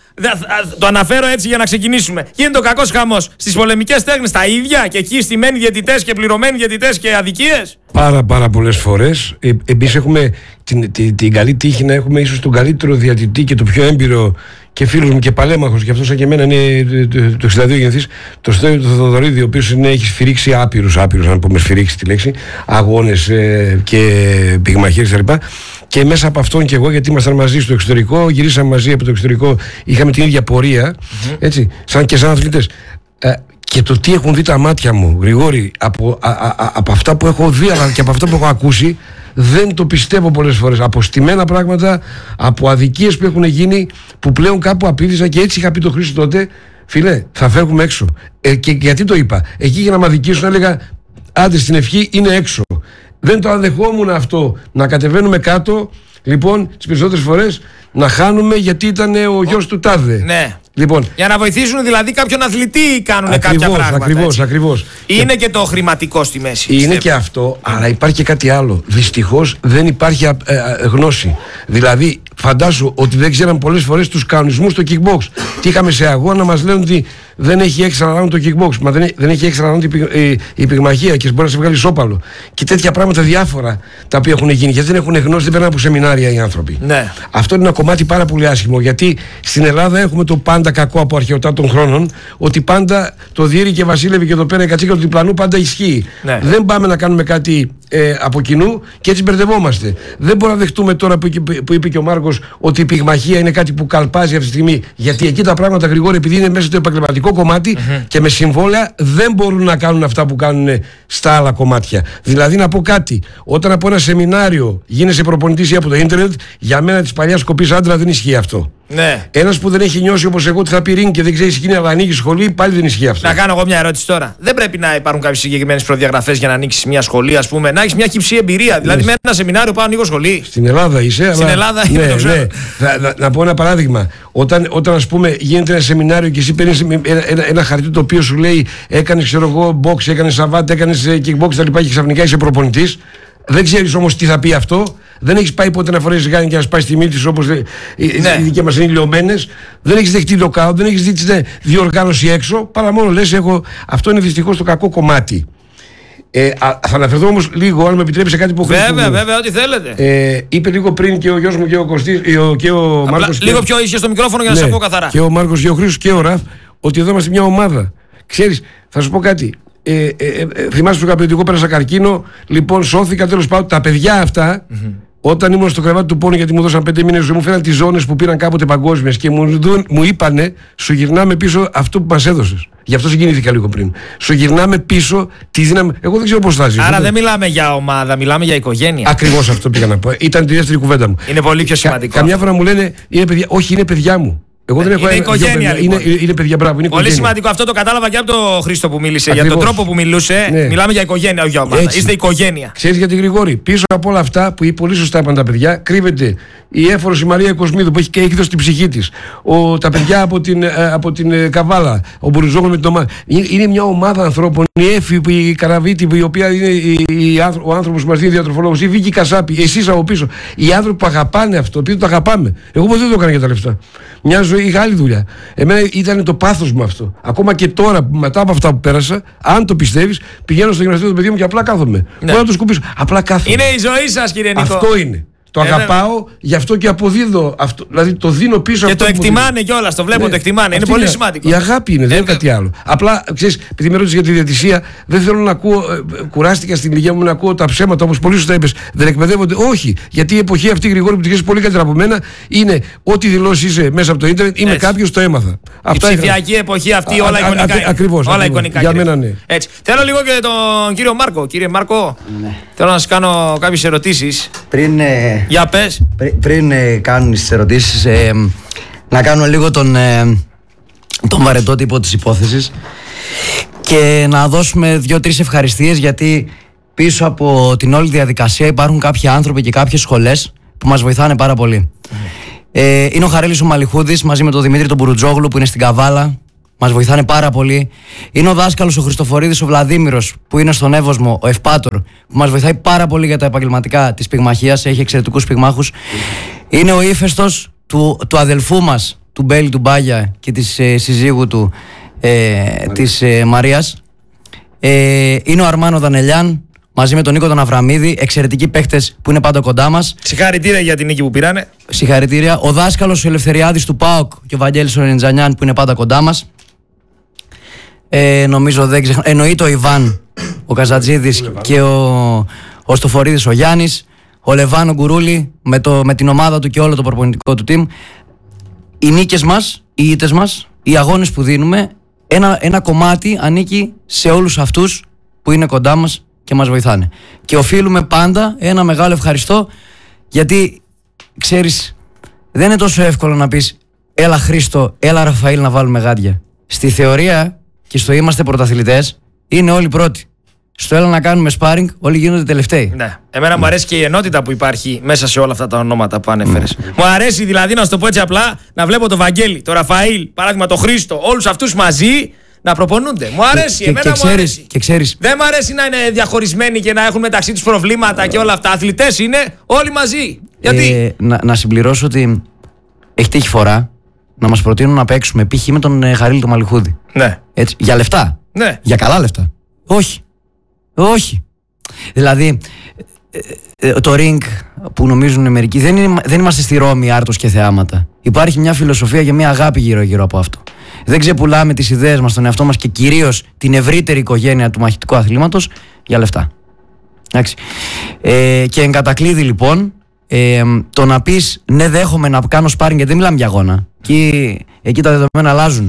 Το αναφέρω έτσι για να ξεκινήσουμε. Γίνεται ο κακός χαμός στις πολεμικές τέχνες τα ίδια και εκεί στημένοι διαιτητές και πληρωμένοι διαιτητές και αδικίες. Πάρα πάρα πολλές φορές. Ε, εμείς έχουμε την, την, την καλή τύχη να έχουμε ίσως τον καλύτερο διαιτητή και το πιο έμπειρο και φίλος μου και παλέμαχος, και αυτός σαν και εμένα είναι το εξήντα δύο γεννηθής, το Στέλιο του Θοδωρίδη, ο οποίος έχει σφυρίξει άπειρους, άπειρους, αν πούμε σφυρίξει τη λέξη, αγώνες ε, και πυγμαχίες κτλ. Και μέσα από αυτόν και εγώ, γιατί ήμασταν μαζί στο εξωτερικό, γυρίσαμε μαζί από το εξωτερικό, είχαμε την ίδια πορεία, mm-hmm. έτσι, σαν και σαν αθλητές. Ε, και το τι έχουν δει τα μάτια μου, Γρηγόρη, από, α, α, α, από αυτά που έχω δει, αλλά και από αυτά που έχω ακούσει, δεν το πιστεύω πολλές φορές. Από στημένα πράγματα, από αδικίες που έχουν γίνει, που πλέον κάπου απείδησα και έτσι είχα πει το Χρήστο τότε, φίλε, θα φεύγουμε έξω. Ε, και γιατί το είπα, εκεί για να με αδικήσουν έλεγα, άντε στην ευχή είναι έξω. Δεν το αδεχόμουν αυτό, να κατεβαίνουμε κάτω, λοιπόν, τις περισσότερες φορές να χάνουμε γιατί ήταν ο γιος του τάδε. Ναι. Λοιπόν, για να βοηθήσουν δηλαδή κάποιον αθλητή κάνουν κάποια πράγματα. Ακριβώς, ακριβώς. Είναι και, και το χρηματικό στη μέση. Είναι πιστεύω. Και αυτό, αλλά υπάρχει και κάτι άλλο. Δυστυχώς δεν υπάρχει ε, ε, γνώση. Δηλαδή, φαντάσου ότι δεν ξέραν πολλές φορές τους κανονισμούς στο kickbox. Τι είχαμε σε αγώνα, μας λένε ότι δεν έχει έξτρα round το kickbox. Μα δεν, δεν έχει έξτρα round η, η, η πυγμαχία και μπορεί να σε βγάλει σώπαλο. Και τέτοια πράγματα διάφορα τα οποία έχουν γίνει. Γιατί δεν έχουν γνώση, δεν περνάνε από σεμινάρια οι άνθρωποι. Ναι. Αυτό είναι ένα κομμάτι πάρα πολύ άσχημο. Γιατί στην Ελλάδα έχουμε το πάντα κακό από αρχαιοτά των χρόνων, ότι πάντα το Διήρη και βασίλευε και το πέρα η κατσίκα του διπλανού πάντα ισχύει. Ναι. Δεν πάμε να κάνουμε κάτι ε, από κοινού και έτσι μπερδευόμαστε. Δεν μπορούμε να δεχτούμε τώρα που, που είπε και ο Μάρκος ότι η πυγμαχία είναι κάτι που καλπάζει αυτή τη στιγμή. Γιατί εκεί τα πράγματα, Γρηγόρη, επειδή είναι μέσα στο επαγγελματικό κομμάτι mm-hmm. και με συμβόλαια δεν μπορούν να κάνουν αυτά που κάνουν στα άλλα κομμάτια. Δηλαδή, να πω κάτι, όταν από ένα σεμινάριο γίνεσαι προπονητής ή από το ίντερνετ, για μένα της παλιάς κοπής άντρα δεν ισχύει αυτό. Ναι. Ένας που δεν έχει νιώσει όπως εγώ ότι θα πει ring και δεν ξέρει σκηνή αλλά ανοίγει σχολή, πάλι δεν ισχύει αυτό. Να κάνω εγώ μια ερώτηση τώρα. Δεν πρέπει να υπάρχουν κάποιες συγκεκριμένες προδιαγραφές για να ανοίξει μια σχολή, ας πούμε, να έχει μια χυψή εμπειρία. Ναι. Δηλαδή, με ένα σεμινάριο πάω ανοίγω σχολή. Στην Ελλάδα είσαι, Στην αλλά... Ελλάδα ναι, είναι, το ξέρω. Ναι. να, να, να πω ένα παράδειγμα. Όταν, όταν ας πούμε, γίνεται ένα σεμινάριο και εσύ παίρνεις ένα, ένα, ένα χαρτί το οποίο σου λέει έκανε, ξέρω εγώ, box, έκανε σαβάτ, έκανε kickbox κτλ. Και ξαφνικά είσαι προπονητής. Δεν ξέρεις όμως τι θα πει αυτό. Δεν έχεις πάει ποτέ να φορέσεις γάνη και να σπάσεις τη μύτη σου όπως ναι. οι δικοί μας είναι λιωμένες. Δεν έχεις δεχτεί το κάο, δεν έχεις δει διοργάνωση έξω. Παρά μόνο λες, έχω... αυτό είναι δυστυχώς το κακό κομμάτι. Ε, α, θα αναφερθώ όμως λίγο, αν με επιτρέψει κάτι που Βέβαια, βέβαια, βέβαια, ό,τι θέλετε. Ε, είπε λίγο πριν και ο γιος μου και ο Κωστής και ο Μάρκος. Λίγο και... πιο ίσια στο μικρόφωνο για να ναι, σε ακούω καθαρά. Και ο Μάρκος και ο Χρήστος και ο Ραφ, ότι εδώ είμαστε μια ομάδα. Ξέρεις, θα σου πω κάτι. Ε, ε, ε, ε, θυμάσαι στο καπνιτικό πέρασα καρκίνο, λοιπόν σώθηκα, τέλος πάντων. Τα παιδιά αυτά, mm-hmm. όταν ήμουν στο κρεβάτι του πόνου, γιατί μου δώσαν πέντε μήνες ζωή, μου φέραν τις ζώνες που πήραν κάποτε παγκόσμιες και μου, μου είπανε, σου γυρνάμε πίσω αυτό που μας έδωσες. Γι' αυτό συγκινήθηκα λίγο πριν. Σου γυρνάμε πίσω τη δύναμη. Εγώ δεν ξέρω πώς θα ζήσω. Άρα δεν μιλάμε για ομάδα, μιλάμε για οικογένεια. Ακριβώς αυτό πήγα να πω. Ήταν τη δεύτερη κουβέντα μου. Είναι πολύ πιο σημαντικό. Κα, καμιά φορά μου λένε, είναι παιδιά. Όχι, είναι παιδιά μου. Εγώ δεν έχω είναι οικογένεια, παιδιά. λοιπόν. Είναι, είναι παιδιά, μπράβο. Είναι πολύ οικογένεια. σημαντικό αυτό, το κατάλαβα και από τον Χρήστο που μίλησε. Ακριβώς. Για τον τρόπο που μιλούσε, ναι. Μιλάμε για οικογένεια, όχι για ομάδα. Έτσι. Είστε οικογένεια. Ξέρεις γιατί, Γρηγόρη, πίσω από όλα αυτά που πολύ σωστά είπαν τα παιδιά, κρύβεται η Έφορος η Μαρία Κοσμίδου που έχει, έχει δώσει την ψυχή της. Ο, τα παιδιά από την, από την Καβάλα, ο Μπουριζόγλου με την ομάδα. Είναι, είναι μια ομάδα ανθρώπων. Η Έφη, η Καραβίτη, η οποία είναι η, η, ο άνθρωπος που μας δίνει διατροφολόγος, η Βίκη Κασάπη, εσείς από πίσω. Οι άνθρωποι που αγαπάνε αυτό, επειδή το αγαπάμε. Εγώ δεν το έκανα για τα λεφτά. Μια ζωή είχα άλλη δουλειά. Εμένα ήταν το πάθος μου αυτό. Ακόμα και τώρα, μετά από αυτά που πέρασα, αν το πιστεύεις, πηγαίνω στο γυμναστήριο του παιδιού μου και απλά κάθομαι. Ναι. Μπορώ να το σκουπίσω. Απλά κάθομαι. Είναι η ζωή σας, κύριε Νίκο. Αυτό είναι. Το ε, αγαπάω, γι' αυτό και αποδίδω αυτό. Δηλαδή το δίνω πίσω. Και αυτό το που εκτιμάνε κιόλα, το βλέπω, ναι, το εκτιμάνε. Είναι πολύ σημαντικό. Η αγάπη είναι, δεν είναι ε, κάτι άλλο. Απλά, ξέρεις, επειδή με ρώτησε για τη διαιτησία, δεν θέλω να ακούω, ε, κουράστηκα στην ηλικία μου να ακούω τα ψέματα, όπως πολύ σωστά είπες. Δεν εκπαιδεύονται. Όχι, γιατί η εποχή αυτή, Γρηγόρη, που τη ξέρεις πολύ καλύτερα από μένα, είναι ό,τι δηλώσει είσαι μέσα από το ίντερνετ, είμαι κάποιο, το έμαθα. Η ψηφιακή εποχή αυτή, όλα εικονικά. Ακριβώς. Όλα εικονικά. Για μένα ναι. Έτσι. Θέλω λίγο και τον κύριο Μάρκο. Κύριε Μάρκο, Ναι. θέλω να σας κάνω κάποιες ερωτήσεις. Πριν, ε, Για πες. πρι- πριν ε, κάνουν τις ερωτήσεις, ε, να κάνω λίγο τον, ε, τον βαρετό τύπο της υπόθεσης και να δώσουμε δύο-τρεις ευχαριστίες, γιατί πίσω από την όλη διαδικασία υπάρχουν κάποιοι άνθρωποι και κάποιες σχολές που μας βοηθάνε πάρα πολύ. Ε, είναι ο Χαρέλης ο Μαλιχούδης μαζί με τον Δημήτρη τον Μπουρουτζόγλου που είναι στην Καβάλα. Μας βοηθάνε πάρα πολύ. Είναι ο δάσκαλος ο Χριστοφορίδης ο Βλαδίμηρος που είναι στον Εύωσμο, ο Ευπάτορ, που μας βοηθάει πάρα πολύ για τα επαγγελματικά της πυγμαχίας. Έχει εξαιρετικούς πυγμάχους. Είναι ο ύφεστος του, του αδελφού μας, του Μπέλη του Μπάγια και της ε, συζύγου του, ε, της ε, Μαρίας. Ε, είναι ο Αρμάνο Δανελιάν μαζί με τον Νίκο τον Αβραμίδη, εξαιρετικοί παίχτες που είναι πάντα κοντά μας. Συγχαρητήρια για την νίκη που πήρανε. Συγχαρητήρια. Ο δάσκαλος ο Ελευθεριάδης του ΠΑΟΚ και ο Βαγγέλης ο Ρεντζανιάν που είναι πάντα κοντά μας. Ε, νομίζω δεν ξεχνά. Εννοείται ο Ιβάν, ο Καζατζίδης και ο, ο Στοφορίδης ο Γιάννης. Ο Λεβάνο Γκουρούλη με, το, με την ομάδα του και όλο το προπονητικό του team. Οι νίκες μας, οι ήττες μας, οι αγώνες που δίνουμε, ένα, ένα κομμάτι ανήκει σε όλους αυτούς που είναι κοντά μας και μας βοηθάνε. Και οφείλουμε πάντα ένα μεγάλο ευχαριστώ, γιατί ξέρεις, δεν είναι τόσο εύκολο να πεις έλα Χρήστο, έλα Ραφαήλ να βάλουμε γάντια. Στη θεωρία και στο είμαστε πρωταθλητές είναι όλοι πρώτοι. Στο έλα να κάνουμε σπάρινγκ όλοι γίνονται τελευταίοι. Ναι. Εμένα μου αρέσει και η ενότητα που υπάρχει μέσα σε όλα αυτά τα ονόματα που ανέφερες. Μου αρέσει δηλαδή, να σου το πω έτσι απλά, να βλέπω τον Βαγγέλη, τον Ραφαήλ, παράδειγμα τον Χρήστο, όλους αυτούς μαζί να προπονούνται. Μου αρέσει, Και- εμένα και μου ξέρεις- αρέσει. και ξέρεις- Δεν μου αρέσει να είναι διαχωρισμένοι και να έχουν μεταξύ τους προβλήματα και όλα αυτά. Αθλητές είναι όλοι μαζί. Γιατί. Ε, να, να συμπληρώσω ότι έχει τύχει φορά να μας προτείνουν να παίξουμε π.χ. με τον ε, Χαρίλη τον Μαλιχούδη. Ναι. Έτσι, για λεφτά. Ναι. Για καλά λεφτά. Όχι. Όχι. Δηλαδή, ε, ε, το ring που νομίζουν μερικοί, δεν, είναι, δεν είμαστε στη Ρώμη άρτος και θεάματα. Υπάρχει μια φιλοσοφία και μια αγάπη γύρω-γύρω από αυτό. Δεν ξεπουλάμε τις ιδέες μας, τον εαυτό μας και κυρίως την ευρύτερη οικογένεια του μαχητικού αθλήματος για λεφτά. Εντάξει. Ε, και εν κατακλείδη λοιπόν, ε, το να πεις ναι, δέχομαι να κάνω σπάρινγκ, γιατί δεν μιλάμε για αγώνα. Εκεί, εκεί τα δεδομένα αλλάζουν.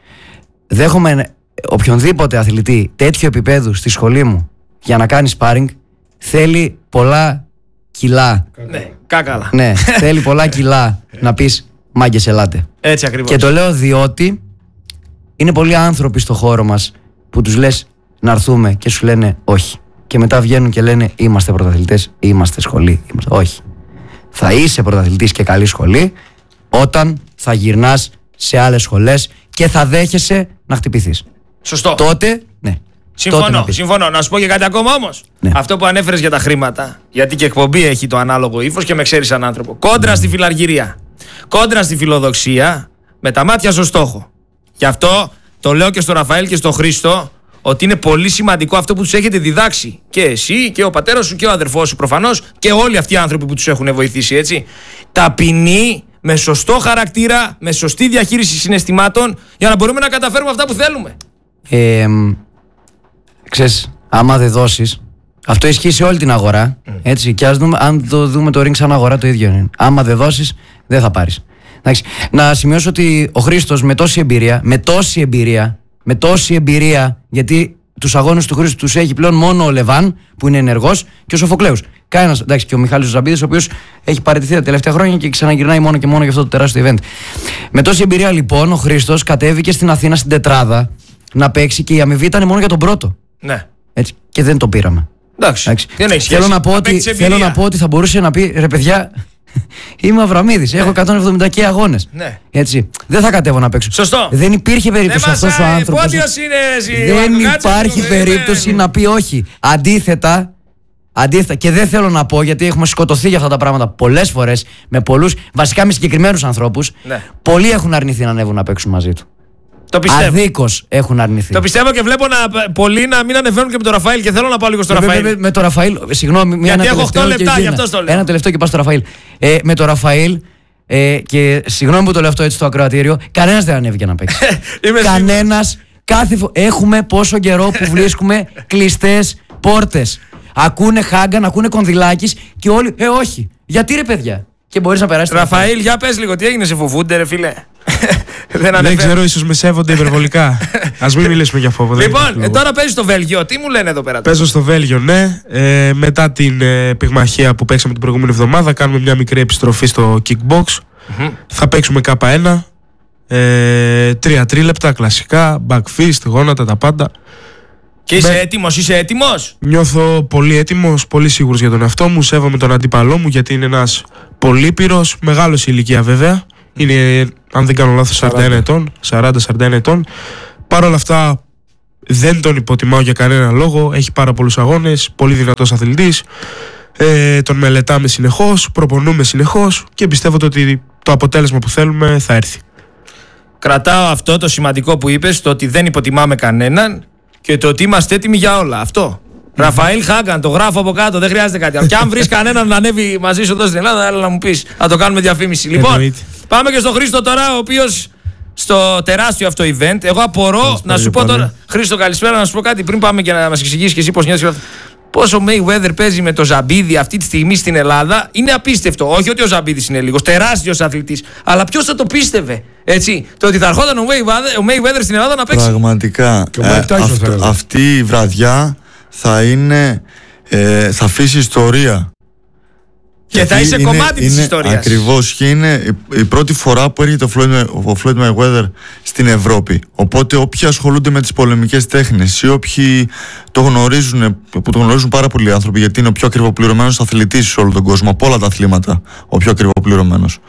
Δέχομαι οποιονδήποτε αθλητή τέτοιο επίπεδου στη σχολή μου για να κάνει σπάρινγκ, θέλει πολλά κιλά. Ναι. Κάκαλα. Ναι, θέλει πολλά κιλά να πεις μάγκες ελάτε. Έτσι ακριβώς. Και το λέω διότι είναι πολλοί άνθρωποι στο χώρο μας που τους λες να έρθουμε και σου λένε όχι. Και μετά βγαίνουν και λένε είμαστε πρωταθλητές, είμαστε σχολή. Είμαστε... Όχι. Θα είσαι πρωταθλητής και καλή σχολή όταν θα γυρνάς σε άλλες σχολές και θα δέχεσαι να χτυπηθείς. Σωστό. Τότε, ναι. τότε Συμφωνώ, να πεις. συμφωνώ. Να σου πω και κάτι ακόμα όμως. Ναι. Αυτό που ανέφερες για τα χρήματα, γιατί και εκπομπή έχει το ανάλογο ύφος και με ξέρεις σαν άνθρωπο. Κόντρα στη φιλαργυρία. Κόντρα στη φιλοδοξία, με τα μάτια στο στόχο. Γι' αυτό το λέω και στο Ραφαήλ και στο Χρήστο, ότι είναι πολύ σημαντικό αυτό που τους έχετε διδάξει. Και εσύ και ο πατέρας σου και ο αδερφός σου προφανώς και όλοι αυτοί οι άνθρωποι που τους έχουν βοηθήσει, έτσι. Ταπεινή, με σωστό χαρακτήρα, με σωστή διαχείριση συναισθημάτων, για να μπορούμε να καταφέρουμε αυτά που θέλουμε. Ε, ξέρεις, άμα δεν δώσεις, αυτό ισχύει σε όλη την αγορά. Έτσι, και ας δούμε, αν το δούμε το ring σαν αγορά, το ίδιο είναι. Άμα δεν δώσεις, δεν θα πάρεις. Εντάξει, να σημειώσω ότι ο Χρήστος με τόση εμπειρία, με τόση εμπειρία, με τόση εμπειρία, γιατί τους αγώνες του Χρήστου τους έχει πλέον μόνο ο Λεβάν, που είναι ενεργός, και ο Σοφοκλέους. Κανένας, εντάξει, και ο Μιχάλης Ζαμπίδης, ο οποίος έχει παραιτηθεί τα τελευταία χρόνια και ξαναγυρνάει μόνο και μόνο για αυτό το τεράστιο event. Με τόση εμπειρία λοιπόν, ο Χρήστος κατέβηκε στην Αθήνα στην τετράδα να παίξει και η αμοιβή ήταν μόνο για τον πρώτο. Ναι. Έτσι, και δεν το πήραμε. Εντάξει. Εντάξει. Δεν έχει σχέση. Θέλω να, πω ότι, παίξεις θέλω εμπειρία. να πω ότι θα μπορούσε να πει ρε παιδιά, είμαι Αβραμίδης, έχω εκατόν εβδομήντα και αγώνες. Ναι. Έτσι. Δεν θα κατέβω να παίξω. Σωστό. Δεν υπήρχε περίπτωση Δεν αυτός ο μασάει, άνθρωπος. πόντιος είναι εσύ, Δεν κάτσε υπάρχει λίγο, περίπτωση περίμενε. να πει όχι. Αντίθετα, αντίθετα, και δεν θέλω να πω γιατί έχουμε σκοτωθεί για αυτά τα πράγματα πολλές φορές με πολλούς, βασικά με συγκεκριμένους ανθρώπους. Ναι. Πολλοί έχουν αρνηθεί να ανέβουν να παίξουν μαζί του. Το πιστεύω. Αδίκως έχουν αρνηθεί. Το πιστεύω και βλέπω να, πολλοί να μην ανεβαίνουν και με τον Ραφαήλ και θέλω να πάω λίγο στο με, Ραφαήλ. Με, με, με τον Ραφαήλ, συγγνώμη, μια γιατί έχω οκτώ λεπτά, γι' αυτό το λέω. Ένα τελευταίο και πάω στο Ραφαήλ. Ε, με τον Ραφαήλ, ε, και συγγνώμη που το λέω αυτό έτσι στο ακροατήριο, κανένας δεν ανέβηκε να παίξει. Κανένας. Κάθε φο... Έχουμε πόσο καιρό που βρίσκουμε κλειστές πόρτες. Ακούνε Χάγκαν, ακούνε Κονδυλάκης και όλοι. Ε, όχι. Γιατί ρε παιδιά. Και μπορείς να περάσεις. Ραφαήλ, για πες λίγο, τι έγινε, σε φοβούνται, ρε φίλε. δεν, δεν ξέρω, ίσως με σέβονται υπερβολικά. Ας μην μιλήσουμε για φόβο. Λοιπόν, ε, τώρα παίζεις στο Βέλγιο. Τι μου λένε εδώ πέρα. Παίζω στο Βέλγιο, ναι. Ε, μετά την ε, πυγμαχία που παίξαμε την προηγούμενη εβδομάδα, κάνουμε μια μικρή επιστροφή στο kickbox. Mm-hmm. Θα παίξουμε κάπα ένα. Ε, τρία τρίλεπτα, κλασικά, backfist, γόνατα, τα πάντα. Και είσαι με... έτοιμος, είσαι έτοιμος. Νιώθω πολύ έτοιμος, πολύ σίγουρος για τον εαυτό μου. Σέβομαι τον αντίπαλό μου γιατί είναι ένας πολύπειρος, μεγάλος η ηλικία βέβαια. Είναι, αν δεν κάνω λάθος, σαράντα ένα ετών, σαράντα σαράντα ένα ετών. Παρ' όλα αυτά δεν τον υποτιμάω για κανένα λόγο. Έχει πάρα πολλούς αγώνες, πολύ δυνατός αθλητής. Ε, τον μελετάμε συνεχώς, προπονούμε συνεχώς και πιστεύω ότι το αποτέλεσμα που θέλουμε θα έρθει. Κρατάω αυτό το σημαντικό που είπες, το ότι δεν υποτιμάμε κανέναν και το ότι είμαστε έτοιμοι για όλα. Αυτό. Mm-hmm. Ραφαήλ Χάγκαν, το γράφω από κάτω, δεν χρειάζεται κάτι άλλο. Και αν βρεις κανέναν να ανέβει μαζί σου εδώ στην Ελλάδα, έλα να μου πεις, να το κάνουμε διαφήμιση. Λοιπόν, εννοείται. Πάμε και στον Χρήστο τώρα, ο οποίος στο τεράστιο αυτό event. Εγώ απορώ να σου πω τώρα. Χρήστο, καλησπέρα, να σου πω κάτι πριν πάμε και να μας εξηγήσεις και εσύ πώς νιώθεις. Πόσο Mayweather παίζει με το Ζαμπίδι αυτή τη στιγμή στην Ελλάδα είναι απίστευτο. Όχι ότι ο Ζαμπίδης είναι λίγος, τεράστιος αθλητής. Αλλά ποιος θα το πίστευε, έτσι, το ότι θα ερχόταν ο Mayweather, ο Mayweather στην Ελλάδα να παίξει. Πραγματικά. Ε, αυ, αυτή η βραδιά θα είναι. Ε, θα αφήσει ιστορία. Και θα είσαι είναι, κομμάτι είναι, της ιστορίας. Ακριβώς. Και είναι η, η πρώτη φορά που έρχεται ο Floyd, ο Floyd Mayweather στην Ευρώπη. Οπότε όποιοι ασχολούνται με τις πολεμικές τέχνες ή όποιοι το γνωρίζουν, που το γνωρίζουν πάρα πολλοί άνθρωποι, γιατί είναι ο πιο ακριβοπληρωμένος αθλητής σε όλο τον κόσμο, από όλα τα αθλήματα, ο πιο ακριβοπληρωμένος.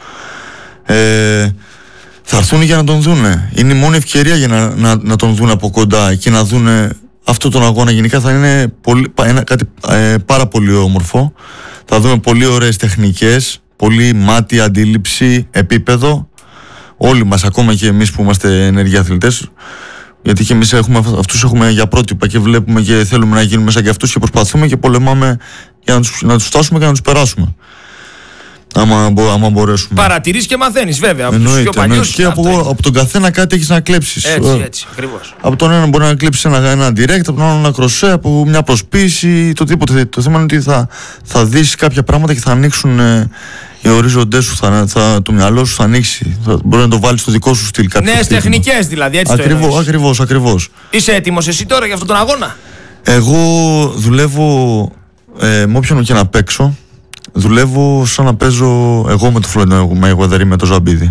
Ε, θα έρθουν για να τον δούνε. Είναι η μόνη ευκαιρία για να, να, να τον δουν από κοντά και να δούνε αυτό τον αγώνα. Γενικά θα είναι πολύ, ένα, κάτι ε, πάρα πολύ όμορφο. Θα δούμε πολύ ωραίες τεχνικές, πολύ μάτι, αντίληψη, επίπεδο. Όλοι μας, ακόμα και εμείς που είμαστε ενεργοί αθλητές, γιατί και εμείς έχουμε, αυτούς έχουμε για πρότυπα και βλέπουμε και θέλουμε να γίνουμε σαν και αυτούς και προσπαθούμε και πολεμάμε για να τους, να τους φτάσουμε και να τους περάσουμε. Άμα, άμα μπορέσουμε. Παρατηρείς και μαθαίνεις βέβαια. Από εννοείται, τους πιο παλιούς, και από, από τον καθένα κάτι έχεις να κλέψεις. Έτσι, έτσι, ακριβώς. Από τον ένα μπορεί να κλέψεις ένα, ένα direct, από τον άλλο ένα κροσέ, από μια προσποίηση, το τίποτε. Το θέμα είναι ότι θα, θα δεις κάποια πράγματα και θα ανοίξουν ε, οι ορίζοντές σου, θα, θα, το μυαλό σου θα ανοίξει. Θα, μπορεί να το βάλεις στο δικό σου στυλ. Νέες τεχνικές δηλαδή, έτσι. Ακριβώς, το ακριβώς, ακριβώς. Είσαι έτοιμος εσύ τώρα για αυτόν τον αγώνα? Εγώ δουλεύω ε, με όποιον και να παίξω. Δουλεύω σαν να παίζω εγώ με το Floyd Mayweather ή με το Ζαμπίδι.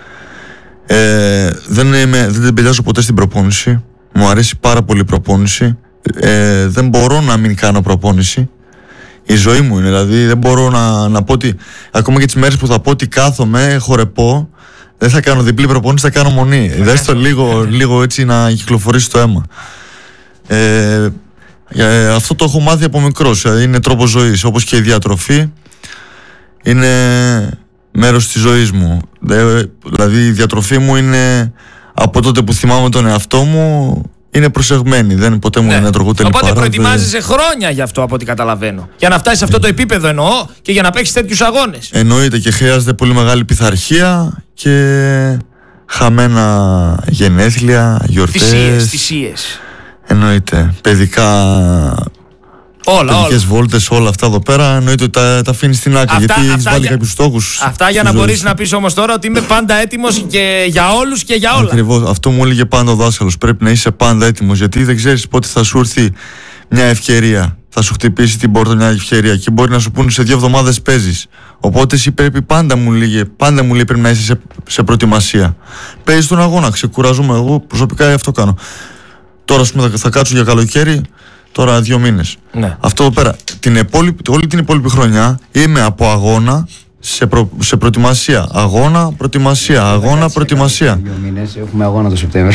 Ε, δεν, είμαι, δεν τεμπελιάζω ποτέ στην προπόνηση. Μου αρέσει πάρα πολύ η προπόνηση. Ε, δεν μπορώ να μην κάνω προπόνηση. Η ζωή μου είναι, δηλαδή δεν μπορώ να, να πω ότι ακόμα και τις μέρες που θα πω ότι κάθομαι, χορεπώ, δεν θα κάνω διπλή προπόνηση, θα κάνω μονή. Δες το λίγο, λίγο έτσι να κυκλοφορήσει το αίμα. Ε, Ε, αυτό το έχω μάθει από μικρός, είναι τρόπος ζωής, όπως και η διατροφή είναι μέρος της ζωής μου. Ε, δηλαδή η διατροφή μου είναι από τότε που θυμάμαι τον εαυτό μου, είναι προσεγμένη, δεν ποτέ μου ναι. είναι τρογούτελη παρά. Οπότε προετοιμάζεσαι χρόνια γι' αυτό από ό,τι καταλαβαίνω. Για να φτάσεις σε αυτό το επίπεδο εννοώ και για να παίξεις τέτοιους αγώνες. Εννοείται και χρειάζεται πολύ μεγάλη πειθαρχία και χαμένα γενέθλια, γιορτές. Θυσίες, θυσίες. Εννοείται. Παιδικά. Όλα, παιδικές βόλτες, όλα αυτά εδώ πέρα. Εννοείται ότι τα, τα αφήνεις στην άκρη. Αυτά, γιατί έχεις βάλει για... κάποιους στόχους. Αυτά για να μπορείς να πεις όμως τώρα ότι είμαι πάντα έτοιμος και για όλους και για όλα. Ακριβώς. Αυτό μου έλεγε πάντα ο δάσκαλος. Πρέπει να είσαι πάντα έτοιμος. Γιατί δεν ξέρεις πότε θα σου έρθει μια ευκαιρία. Θα σου χτυπήσει την πόρτα μια ευκαιρία και μπορεί να σου πούνε σε δύο εβδομάδες παίζεις. Οπότε εσύ πρέπει πάντα μου λέγε, πάντα μου λέει πρέπει να είσαι σε, σε προετοιμασία. Παίζεις τον αγώνα, ξεκουραζόμαι. Εγώ προσωπικά αυτό κάνω. Τώρα θα, θα κάτσω για καλοκαίρι, τώρα δύο μήνες. Ναι. Αυτό εδώ πέρα, την υπόλοιπη, όλη την υπόλοιπη χρονιά είμαι από αγώνα σε, προ, σε προετοιμασία. Αγώνα, προετοιμασία. Αγώνα, προετοιμασία. Δύο μήνες, έχουμε αγώνα το Σεπτέμβριο.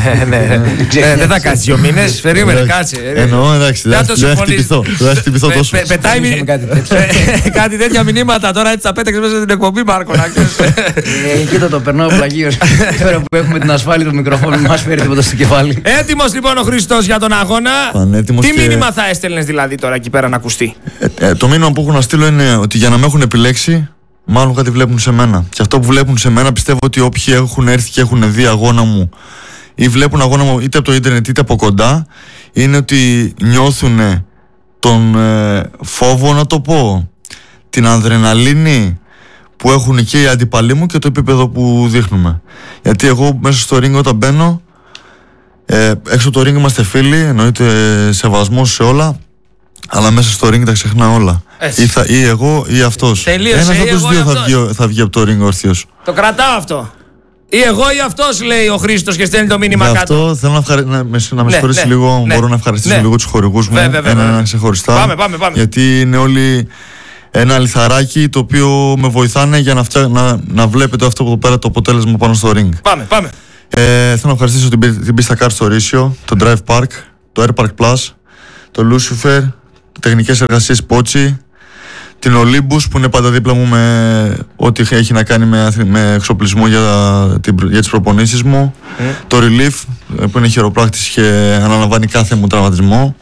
Δεν θα κάτσει δύο μήνες. Περίμενε, κάτσε. Εννοώ, εντάξει, δεν θα χτυπηθώ. Δεν θα χτυπηθώ τόσο. Πετάει κάτι τέτοια μηνύματα τώρα, έτσι τα πέταξε μέσα στην εκπομπή, Μάρκο. Κοίτα το περνάω πλαγίως. Τώρα που έχουμε την ασφάλεια του μικροφόνου, μην μας φέρει τίποτα στο κεφάλι. Έτοιμος λοιπόν ο Χρήστος για τον αγώνα. Τι μήνυμα θα έστελνες δηλαδή τώρα εκεί πέρα να ακουστεί? Το μήνυμα που έχω να στείλω είναι ότι για να με έχουν επιλέξει, μάλλον κάτι βλέπουν σε μένα. Και αυτό που βλέπουν σε μένα πιστεύω ότι όποιοι έχουν έρθει και έχουν δει αγώνα μου ή βλέπουν αγώνα μου είτε από το ίντερνετ είτε από κοντά, είναι ότι νιώθουν τον ε, φόβο, να το πω, την αδρεναλίνη που έχουν και οι αντιπαλοί μου και το επίπεδο που δείχνουμε. Γιατί εγώ μέσα στο ring όταν μπαίνω, ε, έξω από το ring είμαστε φίλοι, εννοείται σεβασμός σε όλα, αλλά μέσα στο ring τα ξεχνά όλα. Ή, θα, ή εγώ ή αυτός. Ένας από τους δύο θα βγει, θα βγει από το ring όρθιος. Το κρατάω αυτό. Ή εγώ ή αυτός, λέει ο Χρήστος και στέλνει το μήνυμα για κάτω. Αυτό θέλω να, ευχαρι... να, με, να με ναι, συγχωρήσει ναι, λίγο, ναι, μπορώ να ευχαριστήσω ναι. λίγο τους χορηγούς μου, ένα ξεχωριστά. Πάμε, πάμε, πάμε. Γιατί είναι όλοι ένα λιθαράκι το οποίο με βοηθάνε για να, φτιά... να, να βλέπετε αυτό εδώ πέρα το αποτέλεσμα πάνω στο ring. Πάμε, πάμε. Ε, θέλω να ευχαριστήσω την, την πίστα Car στο Ρήσιο, το Drive Park, το Air Park Plus, το Lucifer, τεχνικές εργασίες Πότσι, την Olympus που είναι πάντα δίπλα μου με ό,τι έχει να κάνει με, με εξοπλισμό για, την, για τις προπονήσεις μου, mm. το Relief που είναι χειροπράκτης και αναλαμβάνει κάθε μου τραυματισμό,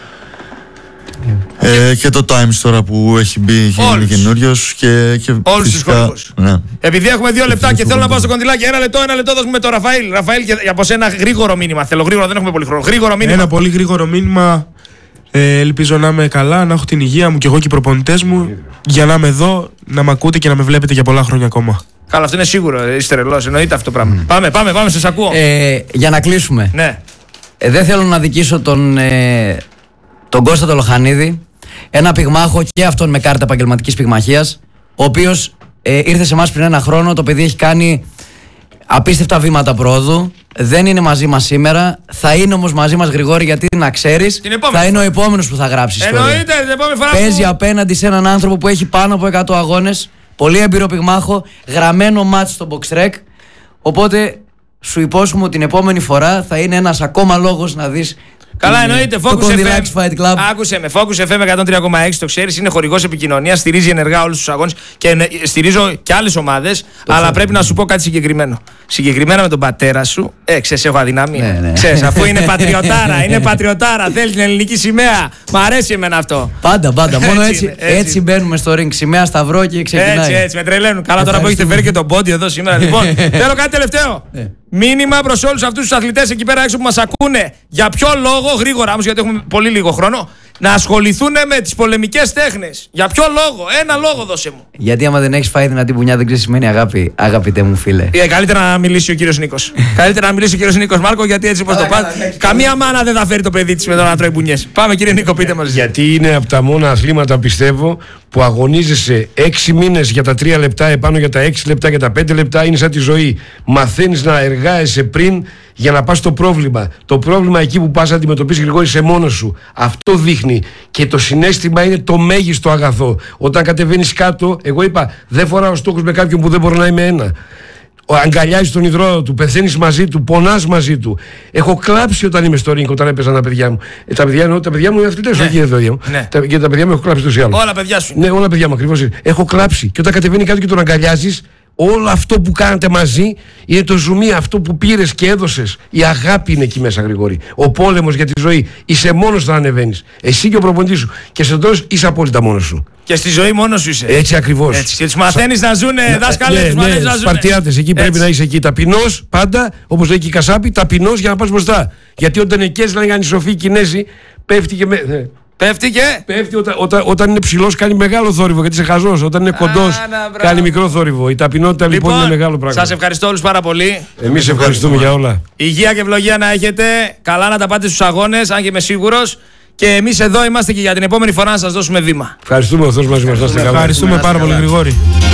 mm. ε, και το Times τώρα που έχει μπει και είναι καινούριος και, και όλους τους χορηγούς. Ναι. Επειδή έχουμε δύο λεπτά και θέλω να πάω στο κοντιλάκι, ένα λεπτό, ένα λεπτό δώσουμε το Ραφαήλ. Ραφαήλ, και από σένα γρήγορο μήνυμα. Θέλω γρήγορο, δεν έχουμε πολύ χρόνο. Γρήγορο μήνυμα. Ένα πολύ γρήγορο μήνυμα. Ε, ελπίζω να είμαι καλά, να έχω την υγεία μου και εγώ και οι προπονητές μου για να είμαι εδώ, να με ακούτε και να με βλέπετε για πολλά χρόνια ακόμα. Καλά, αυτό είναι σίγουρο. Είστε τρελός, εννοείται αυτό το πράγμα. Mm. Πάμε, πάμε, πάμε, σας ακούω. Ε, για να κλείσουμε. Ναι. Ε, δεν θέλω να δικήσω τον, ε, τον Κώστα το Λοχανίδη, ένα πυγμάχο και αυτόν με κάρτα επαγγελματικής πυγμαχίας, ο οποίος ε, ήρθε σε εμάς πριν ένα χρόνο. Το παιδί έχει κάνει απίστευτα βήματα πρόοδου. Δεν είναι μαζί μας σήμερα. Θα είναι όμως μαζί μας, Γρηγόρη, γιατί να ξέρεις, θα είναι ο επόμενος που θα γράψει ιστορία. Εννοείται, την επόμενη φορά. Παίζει που... απέναντι σε έναν άνθρωπο που έχει πάνω από εκατό αγώνες. Πολύ έμπειρο πυγμάχο. Γραμμένο μάτς στο box rec. Οπότε σου υπόσχομαι ότι την επόμενη φορά θα είναι ένας ακόμα λόγος να δεις. Καλά, εννοείται. Focus εφ εμ. Fight Club. Άκουσε με. Focus εφ εμ εκατόν τρία κόμμα έξι, το ξέρεις, είναι χορηγός επικοινωνίας, στηρίζει ενεργά όλους τους αγώνες και στηρίζω και άλλες ομάδες. Αλλά ξέρω. Πρέπει να σου πω κάτι συγκεκριμένο. Συγκεκριμένα με τον πατέρα σου, ε, ξέρεις, έχω αδυναμία. Ναι, ναι. Ξέρεις, αφού είναι πατριωτάρα, είναι πατριωτάρα, θέλει την ελληνική σημαία. Μ' αρέσει εμένα αυτό. Πάντα, πάντα. Μόνο έτσι, έτσι, έτσι. έτσι μπαίνουμε στο ring. Σημαία, σταυρό και ξεκινάει. Έτσι, έτσι, με τρελαίνουν. Καλά, τώρα που έχετε φέρει και τον πόντι εδώ σήμερα. Λοιπόν, θέλω κάτι τελευταίο. Μήνυμα προς όλους αυτούς τους αθλητές εκεί πέρα έξω που μας ακούνε. Για ποιο λόγο, γρήγορα όμως, γιατί έχουμε πολύ λίγο χρόνο, να ασχοληθούν με τις πολεμικές τέχνες. Για ποιο λόγο, ένα λόγο δώσε μου. Γιατί άμα δεν έχεις φάει δυνατή μπουνιά, δεν ξέρεις σημαίνει αγάπη, αγαπητέ μου φίλε. Ε, καλύτερα να μιλήσει ο κύριος Νίκος. Καλύτερα να μιλήσει ο κύριος Νίκος, Μάρκο, γιατί έτσι όπως το πας, καμία μάνα δεν θα φέρει το παιδί της με το να τρώει μπουνιές. Πάμε, κύριε Νίκο, πείτε μας. Γιατί είναι από τα μόνα αθλήματα, πιστεύω, που αγωνίζεσαι έξι μήνες για τα τρία λεπτά, επάνω για τα έξι λεπτά, για τα πέντε λεπτά, είναι σαν τη ζωή. Μαθαίνεις να εργάζεσαι πριν για να πας στο πρόβλημα. Το πρόβλημα εκεί που πας να αντιμετωπίσεις, Γρηγόρη, σε μόνος σου. Αυτό δείχνει. Και το συναίσθημα είναι το μέγιστο αγαθό. Όταν κατεβαίνεις κάτω, εγώ είπα, δεν φοράω στόχους με κάποιον που δεν μπορώ να είμαι ένα. Αγκαλιάζεις τον ιδρό του, πεθαίνεις μαζί του, πονάς μαζί του. Έχω κλάψει όταν είμαι στο ring, όταν έπαιζαν τα παιδιά μου. Ε, τα παιδιά εννοώ, τα παιδιά μου είναι αθλητές, ναι. όχι τα παιδιά μου. Ναι. Τα, και τα παιδιά μου έχω κλάψει τόσο άλλο. Όλα παιδιά σου. Ναι, όλα παιδιά μου ακριβώς. Έχω κλάψει. Και όταν κατεβαίνει κάτω και τον αγκαλιάζεις, όλο αυτό που κάνατε μαζί είναι το ζουμί, αυτό που πήρες και έδωσες. Η αγάπη είναι εκεί μέσα, Γρηγόρη. Ο πόλεμος για τη ζωή. Είσαι μόνος όταν ανεβαίνεις. Εσύ και ο προπονητής σου. Και στο τέλος είσαι απόλυτα μόνος σου. Και στη ζωή μόνος σου είσαι. Έτσι ακριβώς. Έτσι. Και τους μαθαίνεις να ζουν, δάσκαλε, τους μαθαίνεις να ζουν. Σπαρτιάτες, εκεί πρέπει να είσαι εκεί. Ταπεινός πάντα, όπως λέει και η Κασάπη, ταπεινός για να πας μπροστά. Γιατί όταν εκές λένε ανισοφοί οι Κινέζοι, πέφτει και με. Πέφτει και. Πέφτει όταν, όταν, όταν είναι ψηλός κάνει μεγάλο θόρυβο γιατί είσαι χαζός. Όταν είναι κοντός κάνει μικρό θόρυβο. Η ταπεινότητα λοιπόν, λοιπόν είναι μεγάλο πράγμα. Σας ευχαριστώ όλους πάρα πολύ. Εμείς ευχαριστούμε για όλα. Υγεία και ευλογία να έχετε. Καλά να τα πάτε στους αγώνες, αν και είμαι σίγουρος. Και εμείς εδώ είμαστε και για την επόμενη φορά να σας δώσουμε βήμα. Ευχαριστούμε ο Θεός μαζί μας. Ευχαριστούμε, ευχαριστούμε πάρα πολύ, Γρηγόρη.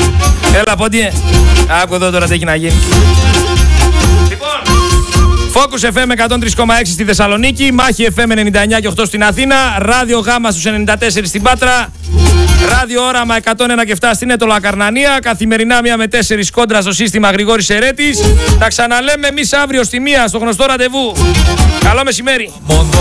Έλα, Πόντι. Άκου εδώ τώρα τι έχει να γίνει. Focus εφ εμ εκατόν τρία κόμμα έξι στη Θεσσαλονίκη, Μάχη εφ εμ ενενήντα εννιά και οκτώ στην Αθήνα, Ράδιο Γάμα στους ενενήντα τέσσερα στην Πάτρα. Ράδιο Όραμα εκατόν ένα και επτά στην Έτωλα Καρνανία. Καθημερινά μία με τέσσερις κόντρα στο σύστημα Γρηγόρης Ερέτης. Τα ξαναλέμε εμείς αύριο στη μία στο γνωστό ραντεβού. Καλό μεσημέρι.